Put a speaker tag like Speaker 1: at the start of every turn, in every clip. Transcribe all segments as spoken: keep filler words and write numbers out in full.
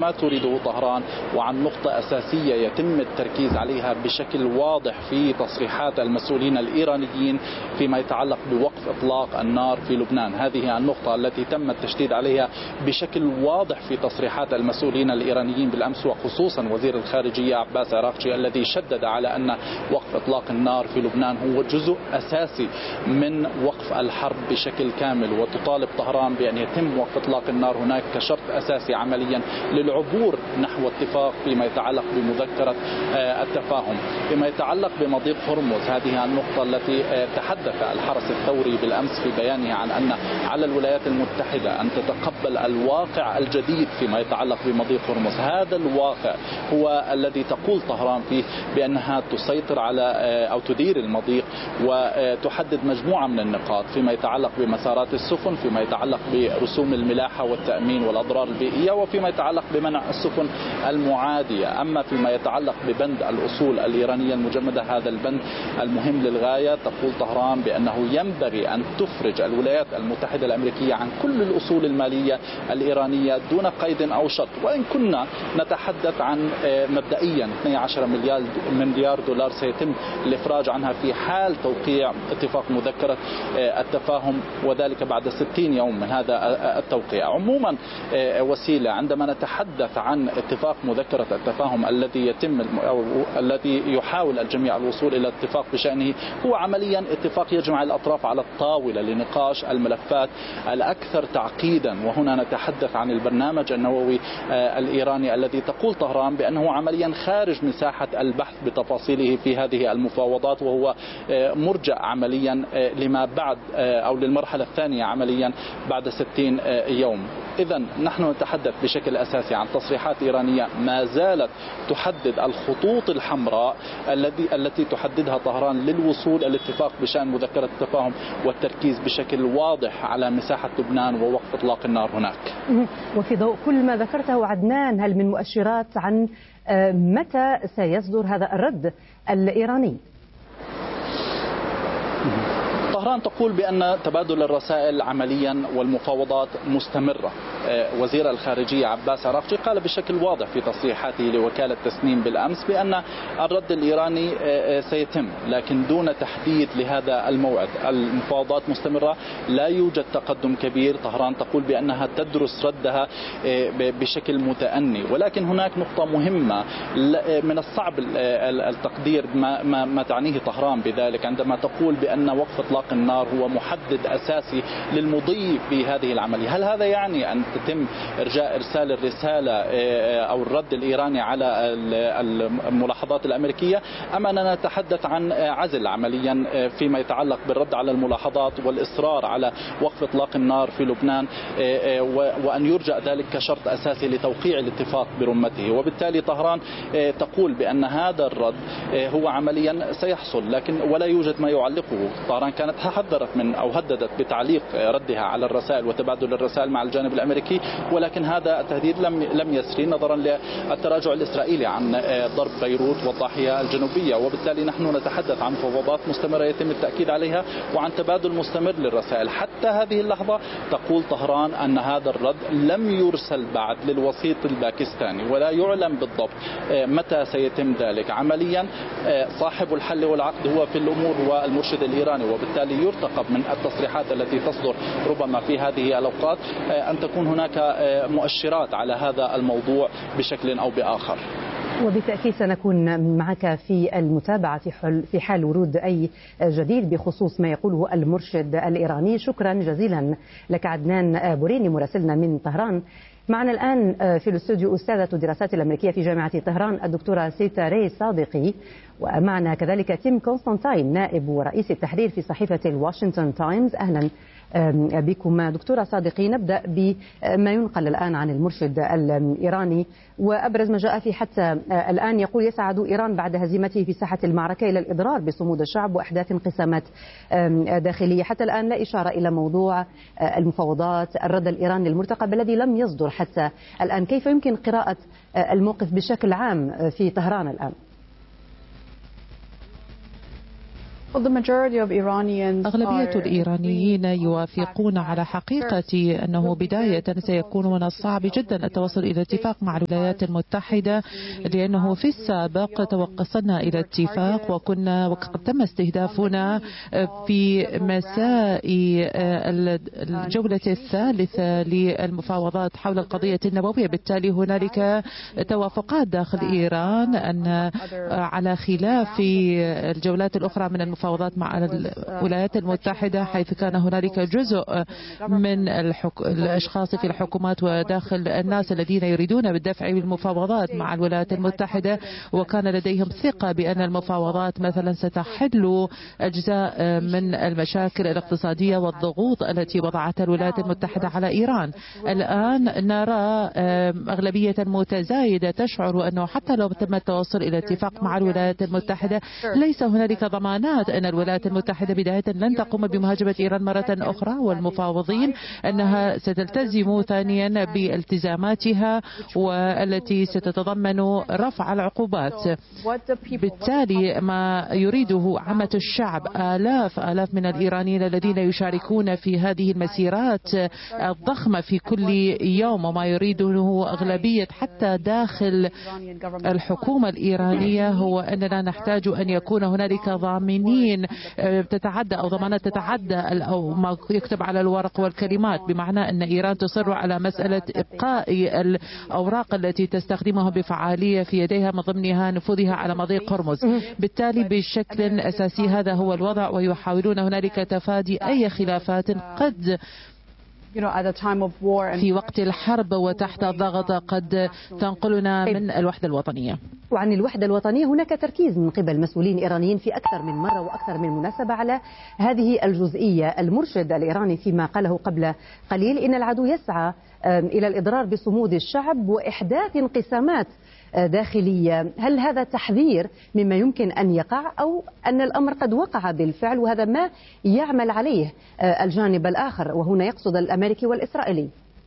Speaker 1: ما تريده طهران وعن نقطة أساسية يتم التركيز عليها بشكل واضح في تصريحات المسؤولين الإيرانيين فيما يتعلق بوقف إطلاق النار في لبنان. هذه النقطة التي تم التشديد عليها بشكل واضح في تصريحات المسؤولين الإيرانيين بالأمس، وخصوصا وزير الخارجية عباس عراقجي الذي شدد على أن وقف إطلاق النار في لبنان هو جزء أساسي من وقف الحرب بشكل كامل، وتطالب طهران بأن يتم وقف إطلاق النار هناك كشرط أساسي عمليا للعبور نحو اتفاق فيما يتعلق بمذكرة التفاهم. فيما يتعلق بمضيق هرمز، هذه النقطة التي تحدث الحرس الثوري بالأمس في بيانه عن أن على الولايات المتحدة أن تتقبل الواقع الجديد فيما يتعلق بمضيق هرمز. هذا الواقع هو الذي تقول طهران فيه بأنها تسيطر على أو تدير المضيق وتحدد مجموعة من النقاط فيما يتعلق بمسارات السفن، فيما يتعلق برسوم الملاحة والتأمين والأضرار البيئية، وفيما يتعلق بمنع السفن المعادية. أما فيما يتعلق ببند الأصول الإيرانية المجمدة، هذا البند المهم للغاية. تقول طهران بأنه ينبغي أن تفرج الولايات المتحدة الأمريكية عن كل الأصول المالية الإيرانية دون قيد أو شرط، وإن كنا نتحدث عن مبدئيا اثني عشر مليار دولار سيتم الإفراج عنها في حال توقيع اتفاق مذكرة التفاهم، وذلك بعد ستين يوم من هذا التوقيع. عموما وسيلة عندما نتحدث عن اتفاق مذكرة التفاهم الذي يتم أو الذي يحاول الجميع الوصول إلى اتفاق بشأنه، هو عمليا اتفاق يجمع الأطراف على الطاولة لنقاش الملفات الأكثر تعقيدا. وهنا نتحدث عن البرنامج النووي الإيراني الذي تقول طهران بأنه عمليا خارج مساحة البحث بتفاصيله في هذه المفاوضات، وهو مرجع عمليا لما بعد أو للمرحلة الثانية عمليا بعد ستين يوم. إذن نحن نتحدث بشكل أساسي عن تصريحات إيرانية ما زالت تحدد الخطوط الحمراء التي التي تحددها طهران للوصول الاتفاق بشأن مذكرة التفاهم والتركيز بشكل واضح على مساحة لبنان ووقف إطلاق النار هناك.
Speaker 2: وفي ضوء كل ما ذكرته عدنان، هل من مؤشرات عن متى سيصدر هذا الرد الإيراني؟
Speaker 1: طهران تقول بأن تبادل الرسائل عمليا والمفاوضات مستمرة. وزير الخارجية عباس عراقجي قال بشكل واضح في تصريحاته لوكالة تسنيم بالأمس بأن الرد الإيراني سيتم، لكن دون تحديد لهذا الموعد. المفاوضات مستمرة، لا يوجد تقدم كبير. طهران تقول بأنها تدرس ردها بشكل متأني، ولكن هناك نقطة مهمة من الصعب التقدير ما, ما, ما تعنيه طهران بذلك عندما تقول بأن وقف إطلاق النار هو محدد أساسي للمضي بهذه العملية. هل هذا يعني أن تتم إرجاء إرسال الرسالة أو الرد الإيراني على الملاحظات الأمريكية، أم أننا نتحدث عن عزل عمليا فيما يتعلق بالرد على الملاحظات والإصرار على وقف إطلاق النار في لبنان، وأن يرجع ذلك كشرط أساسي لتوقيع الاتفاق برمته؟ وبالتالي طهران تقول بأن هذا الرد هو عمليا سيحصل، لكن ولا يوجد ما يعلقه. طهران كانت حذرت من أو هددت بتعليق ردها على الرسائل وتبادل الرسائل مع الجانب الأمريكي، ولكن هذا التهديد لم لم يسري نظرا للتراجع الإسرائيلي عن ضرب بيروت والضاحية الجنوبية. وبالتالي نحن نتحدث عن مفاوضات مستمرة يتم التأكيد عليها وعن تبادل مستمر للرسائل. حتى هذه اللحظة تقول طهران أن هذا الرد لم يرسل بعد للوسيط الباكستاني، ولا يعلم بالضبط متى سيتم ذلك. عمليا صاحب الحل والعقد هو في الأمور والمرشد الإيراني، وبالتالي يرتقب من التصريحات التي تصدر ربما في هذه الأوقات أن تكون هناك مؤشرات على هذا الموضوع بشكل أو بآخر.
Speaker 2: وبالتأكيد سنكون معك في المتابعة في حال, في حال ورود أي جديد بخصوص ما يقوله المرشد الإيراني. شكرا جزيلا لك عدنان بوريني مراسلنا من طهران. معنا الآن في الاستوديو أستاذة الدراسات الأمريكية في جامعة طهران الدكتورة سيتا ري صادقي، ومعنا كذلك تيم كونستانتاين نائب ورئيس التحرير في صحيفة الواشنطن تايمز. أهلا بكم دكتورة صادقي. نبدأ بما ينقل الآن عن المرشد الإيراني، وأبرز ما جاء فيه حتى الآن يقول يسعد إيران بعد هزيمته في ساحة المعركة إلى الإضرار بصمود الشعب وإحداث انقسامات داخلية. حتى الآن لا إشارة إلى موضوع المفاوضات، الرد الإيراني المرتقب الذي لم يصدر حتى الآن. كيف يمكن قراءة الموقف بشكل عام في طهران الآن؟
Speaker 3: أغلبية الإيرانيين يوافقون على حقيقة أنه بداية سيكون من الصعب جدا التوصل إلى اتفاق مع الولايات المتحدة، لأنه في السابق توصلنا إلى اتفاق وكنا وقد تم استهدافنا في مساء الجولة الثالثة للمفاوضات حول القضية النووية. بالتالي هنالك توافقات داخل إيران أن على خلاف الجولات الأخرى من المفاوضات مع الولايات المتحدة، حيث كان هنالك جزء من الحك... الأشخاص في الحكومات وداخل الناس الذين يريدون بالدفع بالمفاوضات مع الولايات المتحدة، وكان لديهم ثقة بأن المفاوضات مثلا ستحل أجزاء من المشاكل الاقتصادية والضغوط التي وضعتها الولايات المتحدة على إيران. الآن نرى أغلبية متزايدة تشعر أنه حتى لو تم التوصل إلى اتفاق مع الولايات المتحدة ليس هنالك ضمانات أن الولايات المتحدة بداية لن تقوم بمهاجمة إيران مرة أخرى، والمفاوضين أنها ستلتزم ثانيا بالتزاماتها والتي ستتضمن رفع العقوبات. بالتالي ما يريده عامة الشعب، آلاف آلاف من الإيرانيين الذين يشاركون في هذه المسيرات الضخمة في كل يوم، وما يريده أغلبية حتى داخل الحكومة الإيرانية هو أننا نحتاج أن يكون هنالك ضامنين تتعدى أو ضمانات تتعدى أو ما يكتب على الورق والكلمات، بمعنى أن إيران تصر على مسألة إبقاء الأوراق التي تستخدمها بفعالية في يديها، من ضمنها نفوذها على مضيق هرمز. بالتالي بشكل أساسي هذا هو الوضع، ويحاولون هنالك تفادي أي خلافات قد في وقت الحرب وتحت الضغط قد تنقلنا من الوحدة الوطنية.
Speaker 2: وعن الوحدة الوطنية هناك تركيز من قبل مسؤولين إيرانيين في أكثر من مرة وأكثر من مناسبة على هذه الجزئية. المرشد الإيراني فيما قاله قبل قليل إن العدو يسعى إلى الإضرار بصمود الشعب وإحداث انقسامات داخلية. هل هذا تحذير مما يمكن أن يقع، أو أن الأمر قد وقع بالفعل وهذا ما يعمل عليه الجانب الآخر، وهنا يقصد الأمريكي والإسرائيلي؟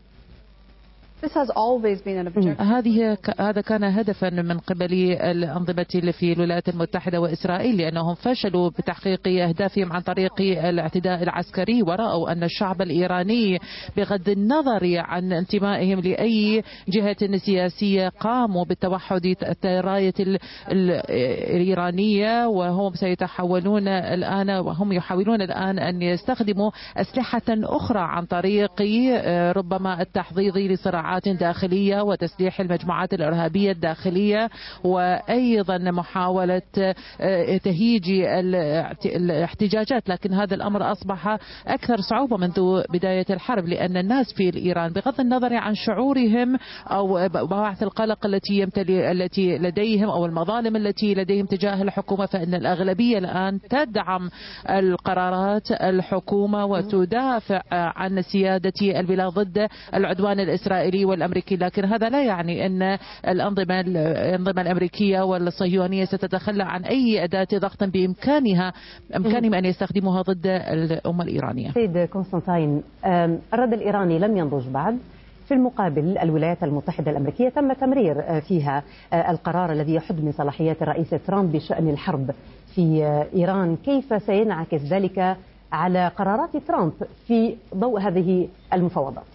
Speaker 3: هذه هذا كان هدفا من قبل الأنظمة في الولايات المتحدة وإسرائيل، لأنهم فشلوا بتحقيق أهدافهم عن طريق الاعتداء العسكري، ورأوا أن الشعب الإيراني بغض النظر عن انتمائهم لأي جهة سياسية قاموا بالتوحد تحت الراية الإيرانية، وهم سيتحولون الآن وهم يحاولون الآن أن يستخدموا أسلحة أخرى عن طريق ربما التحضيض لصراعات داخلية وتسليح المجموعات الإرهابية الداخلية، وأيضا محاولة تهيج الاحتجاجات. لكن هذا الأمر أصبح أكثر صعوبة منذ بداية الحرب، لأن الناس في الإيران بغض النظر عن شعورهم أو بواعث القلق التي يمتلي التي لديهم أو المظالم التي لديهم تجاه الحكومة، فإن الأغلبية الآن تدعم القرارات الحكومة وتدافع عن سيادة البلاد ضد العدوان الإسرائيلي والأمريكي. لكن هذا لا يعني أن الأنظمة الأنظمة الأمريكية والصهيونية ستتخلى عن أي أداة ضغط بإمكانها إمكانهم أن يستخدموها ضد الأمة الإيرانية.
Speaker 2: سيد كونستانتين، الرد الإيراني لم ينضج بعد. في المقابل الولايات المتحدة الأمريكية تم تمرير فيها القرار الذي يحد من صلاحيات الرئيس ترامب بشأن الحرب في إيران. كيف سينعكس ذلك على قرارات ترامب في ضوء هذه المفاوضات؟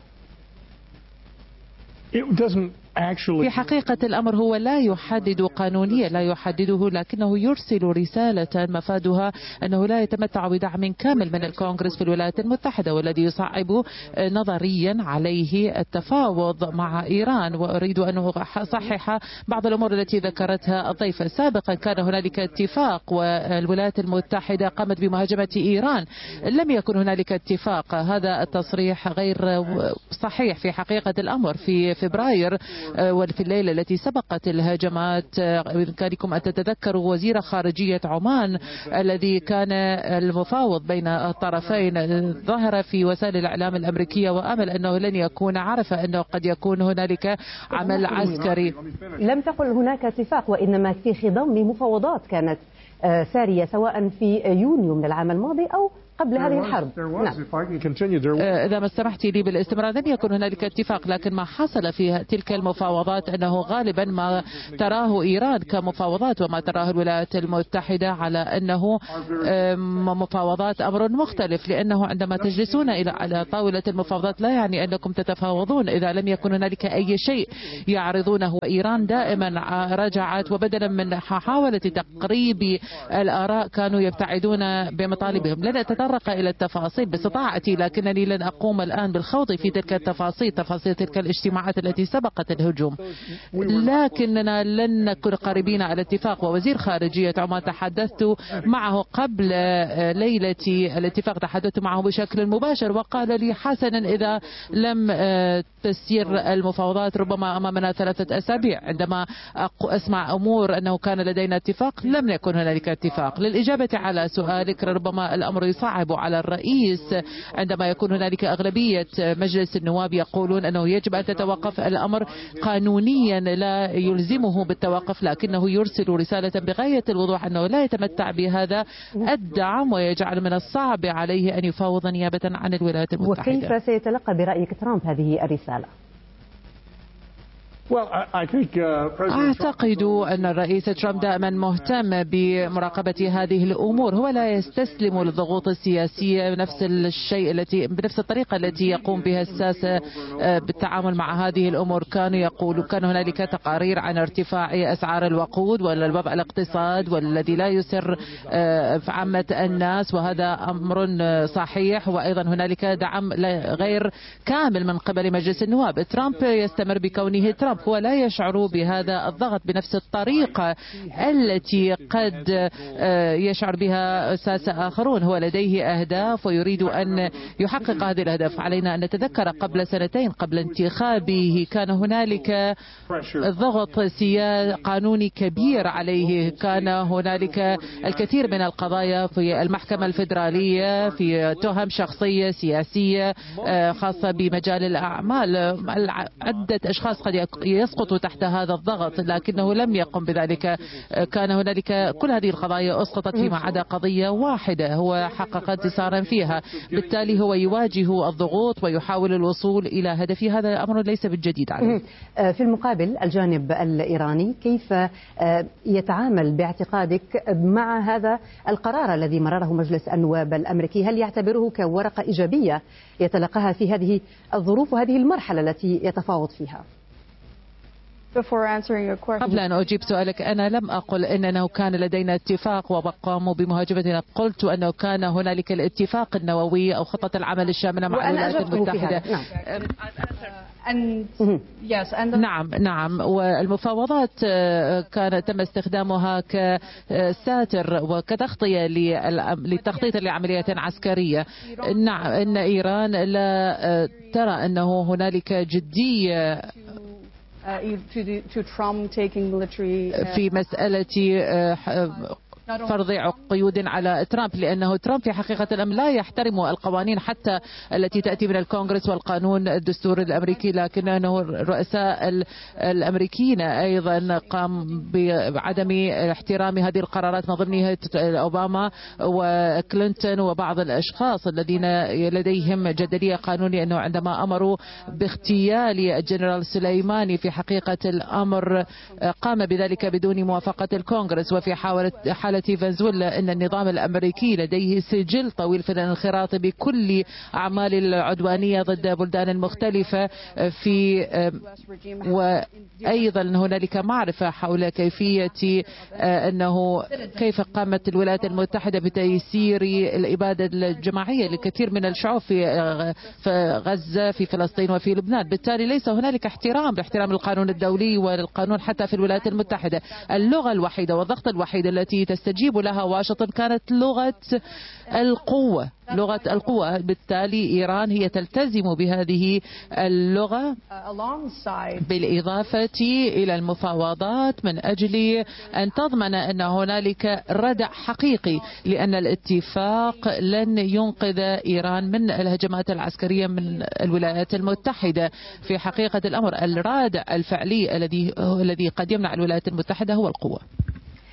Speaker 3: في حقيقة الأمر هو لا يحدد قانونيا، لا يحدده، لكنه يرسل رسالة مفادها أنه لا يتمتع بدعم كامل من الكونغرس في الولايات المتحدة، والذي يصعب نظريا عليه التفاوض مع إيران. وأريد أن أصحح بعض الأمور التي ذكرتها الضيفة. سابقا كان هنالك اتفاق والولايات المتحدة قامت بمهاجمة إيران، لم يكن هنالك اتفاق. هذا التصريح غير صحيح في حقيقة الأمر. في فبراير وفي الليلة التي سبقت الهجمات بإمكانكم أن تتذكروا وزير خارجية عمان الذي كان المفاوض بين الطرفين ظهر في وسائل الإعلام الأمريكية وأمل أنه لن يكون عرف أنه قد يكون هنالك عمل عسكري.
Speaker 2: لم تقل هناك اتفاق، وإنما في خضم مفاوضات كانت سارية سواء في يونيو من العام الماضي أو قبل هذه الحرب.
Speaker 3: نعم. إذا ما سمحت لي بالاستمرار، لم يكن هنالك اتفاق، لكن ما حصل في تلك المفاوضات أنه غالبا ما تراه إيران كمفاوضات وما تراه الولايات المتحدة على أنه مفاوضات أمر مختلف، لأنه عندما تجلسون إلى على طاولة المفاوضات لا يعني أنكم تتفاوضون إذا لم يكن هنالك أي شيء يعرضونه. إيران دائما رجعت، وبدلا من محاولة تقريب الآراء كانوا يبتعدون بمطالبهم. لن أتطرق إلى التفاصيل باستطاعتي، لكنني لن أقوم الآن بالخوض في تلك التفاصيل، تفاصيل تلك الاجتماعات التي سبقت الهجوم، لكننا لن نكون قريبين على اتفاق. ووزير خارجية عمان تحدثت معه قبل ليلة الاتفاق، تحدثت معه بشكل مباشر وقال لي حسنا إذا لم تسير المفاوضات ربما أمامنا ثلاثة أسابيع. عندما أسمع أمور أنه كان لدينا اتفاق، لم يكن هنالك اتفاق. للإجابة على سؤالك، ربما الأمر يصعب على الرئيس عندما يكون هنالك أغلبية مجلس النواب يقولون أنه يجب أن تتوقف الأمر قانونيا، لا يلزمه بالتوقف، لكنه يرسل رسالة بغاية الوضوح أنه لا يتمتع بهذا الدعم ويجعل من الصعب عليه أن يفاوض نيابة عن الولايات المتحدة.
Speaker 2: وكيف سيتلقى برأيك ترامب هذه الرسالة؟
Speaker 3: أعتقد أن الرئيس ترامب دائما مهتم بمراقبة هذه الأمور، هو لا يستسلم للضغوط السياسية بنفس الشيء التي بنفس الطريقة التي يقوم بها الساسة بالتعامل مع هذه الأمور. كانوا يقولوا كان هنالك تقارير عن ارتفاع أسعار الوقود والوضع الاقتصاد والذي لا يسر في عامة الناس، وهذا أمر صحيح، وأيضا هنالك دعم غير كامل من قبل مجلس النواب. ترامب يستمر بكونه ترامب، هو لا يشعر بهذا الضغط بنفس الطريقة التي قد يشعر بها ساسة آخرون. هو لديه أهداف ويريد أن يحقق هذه الأهداف. علينا أن نتذكر قبل سنتين قبل انتخابه كان هنالك ضغط سياسي قانوني كبير عليه، كان هنالك الكثير من القضايا في المحكمة الفيدرالية في تهم شخصية سياسية خاصة بمجال الأعمال. عدة أشخاص قد يسقط تحت هذا الضغط، لكنه لم يقم بذلك. كان هنالك كل هذه القضايا أسقطت فيما عدا قضية واحدة هو حقق انتصارا فيها، بالتالي هو يواجه الضغوط ويحاول الوصول إلى هدفه. هذا أمر ليس بالجديد عليه.
Speaker 2: في المقابل الجانب الإيراني كيف يتعامل باعتقادك مع هذا القرار الذي مرره مجلس النواب الأمريكي؟ هل يعتبره كورقة إيجابية يتلقاها في هذه الظروف وهذه المرحلة التي يتفاوض فيها؟
Speaker 3: قبل أن أجيب سؤالك، أنا لم أقل أنه كان لدينا اتفاق وقاموا بمهاجمتنا، قلت أنه كان هنالك الاتفاق النووي أو خطة العمل الشاملة مع الولايات المتحدة. نعم نعم والمفاوضات كان تم استخدامها كساتر وكتغطية للتخطيط لعمليات عسكرية. نعم أن إيران لا ترى أنه هنالك جدية في مسألة فرض قيود على ترامب، لأنه ترامب في حقيقة الأمر لا يحترم القوانين حتى التي تأتي من الكونغرس والقانون الدستوري الأمريكي، لكنه الرؤساء الأمريكيين أيضا قام بعدم احترام هذه القرارات من ضمنها أوباما وكلينتون وبعض الأشخاص الذين لديهم جدلية قانونية، أنه عندما أمروا باغتيال الجنرال سليماني في حقيقة الأمر قام بذلك بدون موافقة الكونغرس. وفي حالة فنزويلا أن النظام الأمريكي لديه سجل طويل في الانخراط بكل أعمال العدوانية ضد بلدان مختلفة، في وأيضا هنالك معرفة حول كيفية أنه كيف قامت الولايات المتحدة بتيسير الإبادة الجماعية لكثير من الشعوب في غزة في فلسطين وفي لبنان. بالتالي ليس هنالك احترام باحترام القانون الدولي والقانون حتى في الولايات المتحدة. اللغة الوحيدة والضغط الوحيد التي تستجيب لها واشنطن كانت لغة القوة، لغة القوة. بالتالي إيران هي تلتزم بهذه اللغة بالإضافة إلى المفاوضات من أجل أن تضمن أن هنالك ردع حقيقي، لأن الاتفاق لن ينقذ إيران من الهجمات العسكرية من الولايات المتحدة. في حقيقة الأمر الرادع الفعلي الذي الذي قد يمنع الولايات المتحدة هو القوة.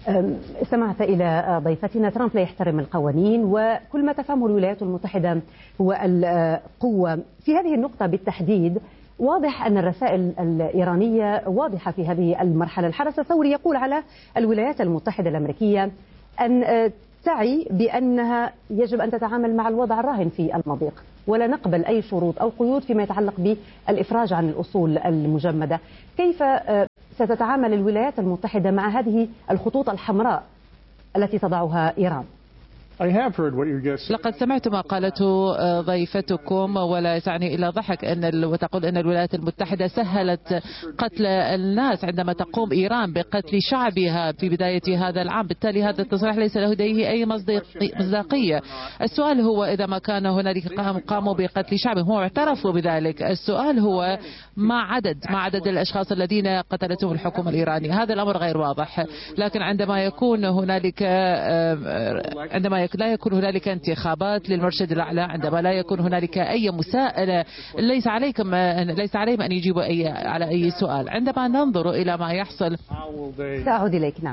Speaker 2: سمعت إلى ضيفتنا، ترامب لا يحترم القوانين وكل ما تفهمه الولايات المتحدة هو القوة. في هذه النقطة بالتحديد واضح أن الرسائل الإيرانية واضحة في هذه المرحلة. الحرس الثوري يقول على الولايات المتحدة الأمريكية أن تعي بأنها يجب أن تتعامل مع الوضع الراهن في المضيق ولا نقبل أي شروط أو قيود فيما يتعلق بالإفراج عن الأصول المجمدة. كيف ستتعامل الولايات المتحدة مع هذه الخطوط الحمراء التي تضعها إيران؟
Speaker 3: لقد سمعت ما قالته ضيفتكم ولا يسعني إلا ضحك أن وتقول أن الولايات المتحدة سهلت قتل الناس عندما تقوم إيران بقتل شعبها في بداية هذا العام. بالتالي هذا التصريح ليس لديه أي مصداقية. السؤال هو إذا ما كان هنالك قاموا بقتل شعبهم هم اعترفوا بذلك. السؤال هو ما عدد ما عدد الأشخاص الذين قتلتهم الحكومة الإيرانية. هذا الأمر غير واضح. لكن عندما يكون هنالك عندما لا يكون هنالك انتخابات للمرشد الأعلى، عندما لا يكون هنالك أي مساءلة، ليس عليكم ليس عليهم أن يجيبوا أي على أي سؤال. عندما ننظر إلى ما يحصل،
Speaker 2: سأعود إليك. نعم.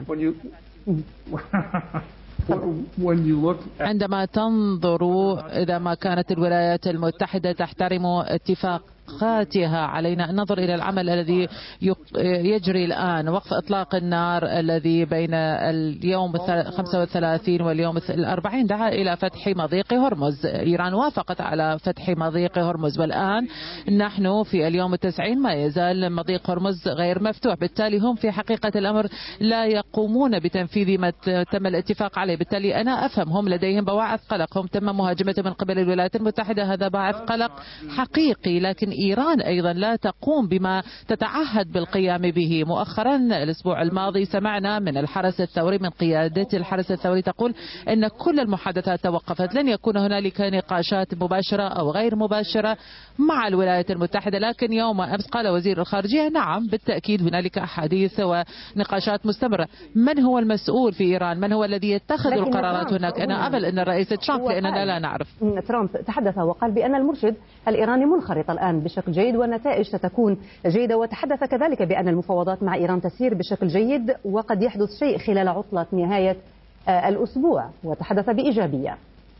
Speaker 3: عندما تنظر إذا ما كانت الولايات المتحدة تحترم اتفاق خاتها، علينا أن ننظر إلى العمل الذي يجري الآن. وقف إطلاق النار الذي بين اليوم خمسة وثلاثين واليوم الأربعين دعا إلى فتح مضيق هرمز. إيران وافقت على فتح مضيق هرمز، والآن نحن في اليوم التسعين ما يزال مضيق هرمز غير مفتوح. بالتالي هم في حقيقة الأمر لا يقومون بتنفيذ ما تم الاتفاق عليه. بالتالي أنا أفهم هم لديهم بواعث قلق، هم تم مهاجمته من قبل الولايات المتحدة، هذا باعث قلق حقيقي. لكن إيران أيضا لا تقوم بما تتعهد بالقيام به. مؤخرا الأسبوع الماضي سمعنا من الحرس الثوري، من قيادة الحرس الثوري، تقول أن كل المحادثات توقفت، لن يكون هنالك نقاشات مباشرة أو غير مباشرة مع الولايات المتحدة. لكن يوم أمس قال وزير الخارجية نعم بالتأكيد هنالك أحاديث ونقاشات مستمرة. من هو المسؤول في إيران؟ من هو الذي يتخذ القرارات هناك؟ أنا أمل أن الرئيس ترامب، لأننا لا نعرف.
Speaker 2: ترامب تحدث وقال بأن المرشد الإيراني منخرط الآن بشكل جيد والنتائج ستكون جيدة، وتحدث كذلك بأن المفاوضات مع إيران تسير بشكل جيد وقد يحدث شيء خلال عطلة نهاية الأسبوع، وتحدث بإيجابية.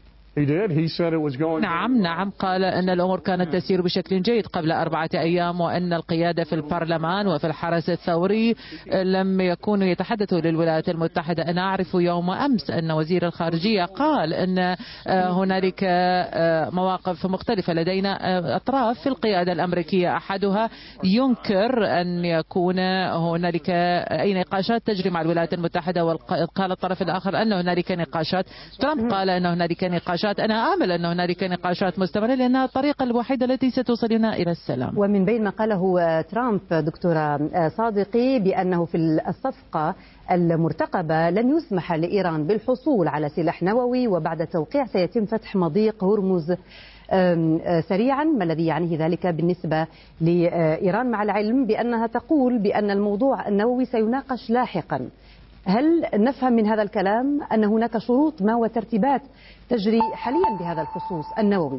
Speaker 3: نعم نعم قال أن الأمور كانت تسير بشكل جيد قبل أربعة أيام، وأن القيادة في البرلمان وفي الحرس الثوري لم يكونوا يتحدثوا للولايات المتحدة. أنا أعرف يوم أمس أن وزير الخارجية قال أن هنالك مواقف مختلفة. لدينا أطراف في القيادة الأمريكية أحدها ينكر أن يكون هنالك أي نقاشات تجري مع الولايات المتحدة، وقال الطرف الآخر أن هنالك نقاشات. ترامب قال أن هنالك نقاشات. أنا آمل أن هنالك نقاشات مستمرة لأنها الطريقة الوحيدة التي ستوصلنا إلى السلام.
Speaker 2: ومن بين ما قاله ترامب دكتورة صادقي بأنه في الصفقة المرتقبة لن يسمح لإيران بالحصول على سلاح نووي، وبعد التوقيع سيتم فتح مضيق هرمز سريعا. ما الذي يعنيه ذلك بالنسبة لإيران، مع العلم بأنها تقول بأن الموضوع النووي سيناقش لاحقا؟ هل نفهم من هذا الكلام أن هناك شروط ما وترتيبات تجري حاليا بهذا الخصوص النووي؟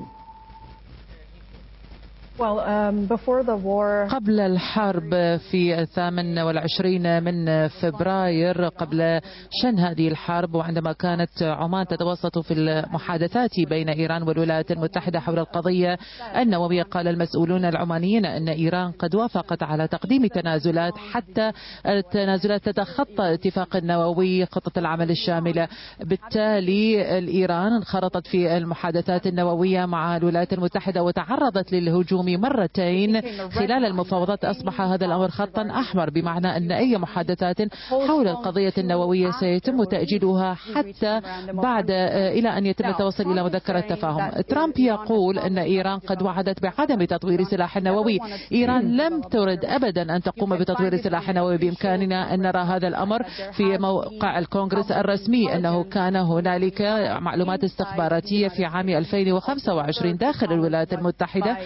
Speaker 3: قبل الحرب في الثامن والعشرين من فبراير، قبل شن هذه الحرب، وعندما كانت عمان تتوسط في المحادثات بين إيران والولايات المتحدة حول القضية النووية، قال المسؤولون العمانيين أن إيران قد وافقت على تقديم تنازلات حتى التنازلات تتخطى الاتفاق النووي، خطة العمل الشاملة. بالتالي إيران انخرطت في المحادثات النووية مع الولايات المتحدة وتعرضت للهجوم مرتين خلال المفاوضات. أصبح هذا الأمر خطا أحمر، بمعنى أن أي محادثات حول القضية النووية سيتم تأجيلها حتى بعد إلى أن يتم التوصل إلى مذكرة تفاهم. ترامب يقول أن إيران قد وعدت بعدم تطوير سلاح نووي. إيران لم ترد أبدا أن تقوم بتطوير سلاح نووي. بإمكاننا أن نرى هذا الأمر في موقع الكونغرس الرسمي، أنه كان هنالك معلومات استخباراتية في عام ألفين وخمسة وعشرين داخل الولايات المتحدة، وب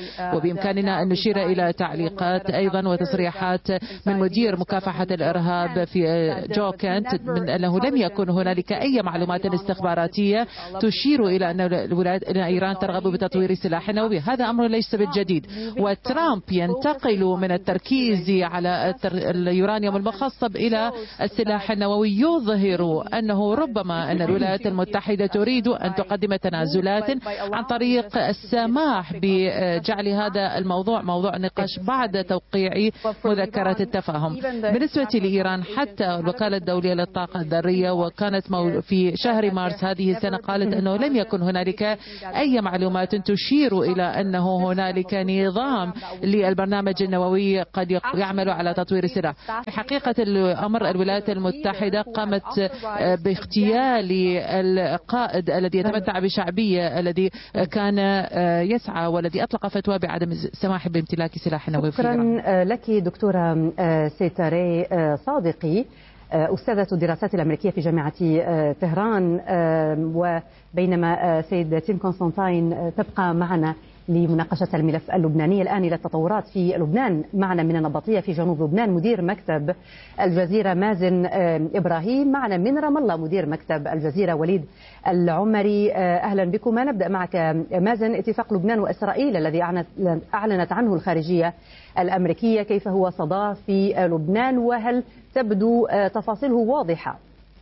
Speaker 3: بإمكاننا أن نشير إلى تعليقات أيضا وتصريحات من مدير مكافحة الإرهاب في جو كنت من أنه لم يكن هنالك أي معلومات استخباراتية تشير إلى أن الولايات أن إيران ترغب بتطوير السلاح النووي. هذا أمر ليس بالجديد، وترامب ينتقل من التركيز على اليورانيوم المخصب إلى السلاح النووي، يظهر أنه ربما أن الولايات المتحدة تريد أن تقدم تنازلات عن طريق السماح بجعل هذا الموضوع موضوع نقاش بعد توقيع مذكرة التفاهم. بالنسبة لإيران حتى الوكالة الدولية للطاقة الذرية وكانت في شهر مارس هذه السنة قالت أنه لم يكن هنالك أي معلومات تشير إلى أنه هنالك نظام للبرنامج النووي قد يعمل على تطوير السلاح. في حقيقة الأمر الولايات المتحدة قامت باغتيال القائد الذي يتمتع بشعبية الذي كان يسعى والذي أطلق فتوى بعدم السماح بامتلاك سلاح نووي.
Speaker 2: شكرا لك دكتورة سيتاري صادقي، أستاذة الدراسات الأمريكية في جامعة طهران. وبينما سيد تيم كونستانتين تبقى معنا لمناقشة الملف اللبناني، الآن إلى التطورات في لبنان. معنا من النبطية في جنوب لبنان مدير مكتب الجزيرة مازن إبراهيم، معنا من رام الله مدير مكتب الجزيرة وليد العمري. أهلا بكم. نبدأ معك مازن. اتفاق لبنان وإسرائيل الذي أعلنت عنه الخارجية الأمريكية، كيف هو صداه في لبنان وهل تبدو تفاصيله واضحة؟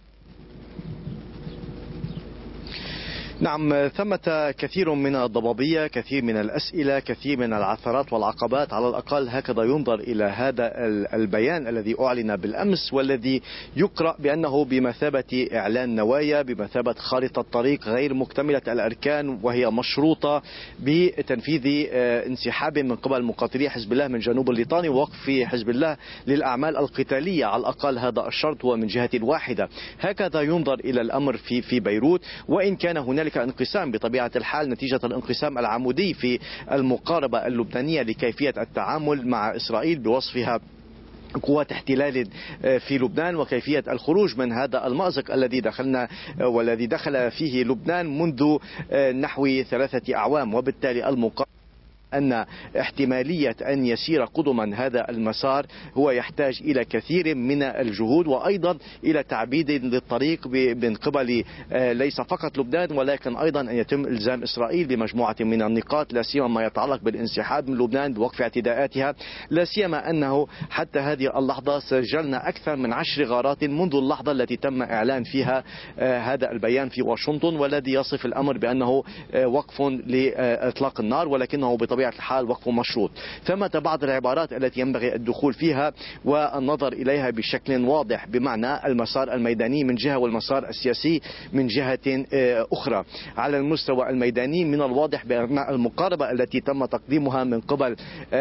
Speaker 4: نعم، ثمة كثير من الضبابية، كثير من الأسئلة، كثير من العثرات والعقبات، على الأقل هكذا ينظر إلى هذا البيان الذي أعلن بالأمس والذي يقرأ بأنه بمثابة إعلان نوايا، بمثابة خارطة طريق غير مكتملة الأركان، وهي مشروطة بتنفيذ انسحاب من قبل مقاتلي حزب الله من جنوب الليطاني ووقف حزب الله للأعمال القتالية. على الأقل هذا الشرط هو من جهة واحدة. هكذا ينظر إلى الأمر في في بيروت، وإن كان هنالك انقسام بطبيعة الحال نتيجة الانقسام العمودي في المقاربة اللبنانية لكيفية التعامل مع إسرائيل بوصفها قوات احتلال في لبنان، وكيفية الخروج من هذا المأزق الذي دخلنا والذي دخل فيه لبنان منذ نحو ثلاثة أعوام. وبالتالي المقاربة أن احتمالية أن يسير قدما هذا المسار هو يحتاج إلى كثير من الجهود، وأيضا إلى تعبيد للطريق من قبل ليس فقط لبنان ولكن أيضا أن يتم إلزام إسرائيل بمجموعة من النقاط، لا سيما ما يتعلق بالانسحاب من لبنان بوقف اعتداءاتها، لا سيما أنه حتى هذه اللحظة سجلنا أكثر من عشر غارات منذ اللحظة التي تم إعلان فيها هذا البيان في واشنطن، والذي يصف الأمر بأنه وقف لإطلاق النار، ولكنه بطبيعة بطبيعة الحال وقف مشروط. ثمة بعض العبارات التي ينبغي الدخول فيها والنظر إليها بشكل واضح، بمعنى المسار الميداني من جهة والمسار السياسي من جهة أخرى. على المستوى الميداني من الواضح بأن المقاربة التي تم تقديمها من قبل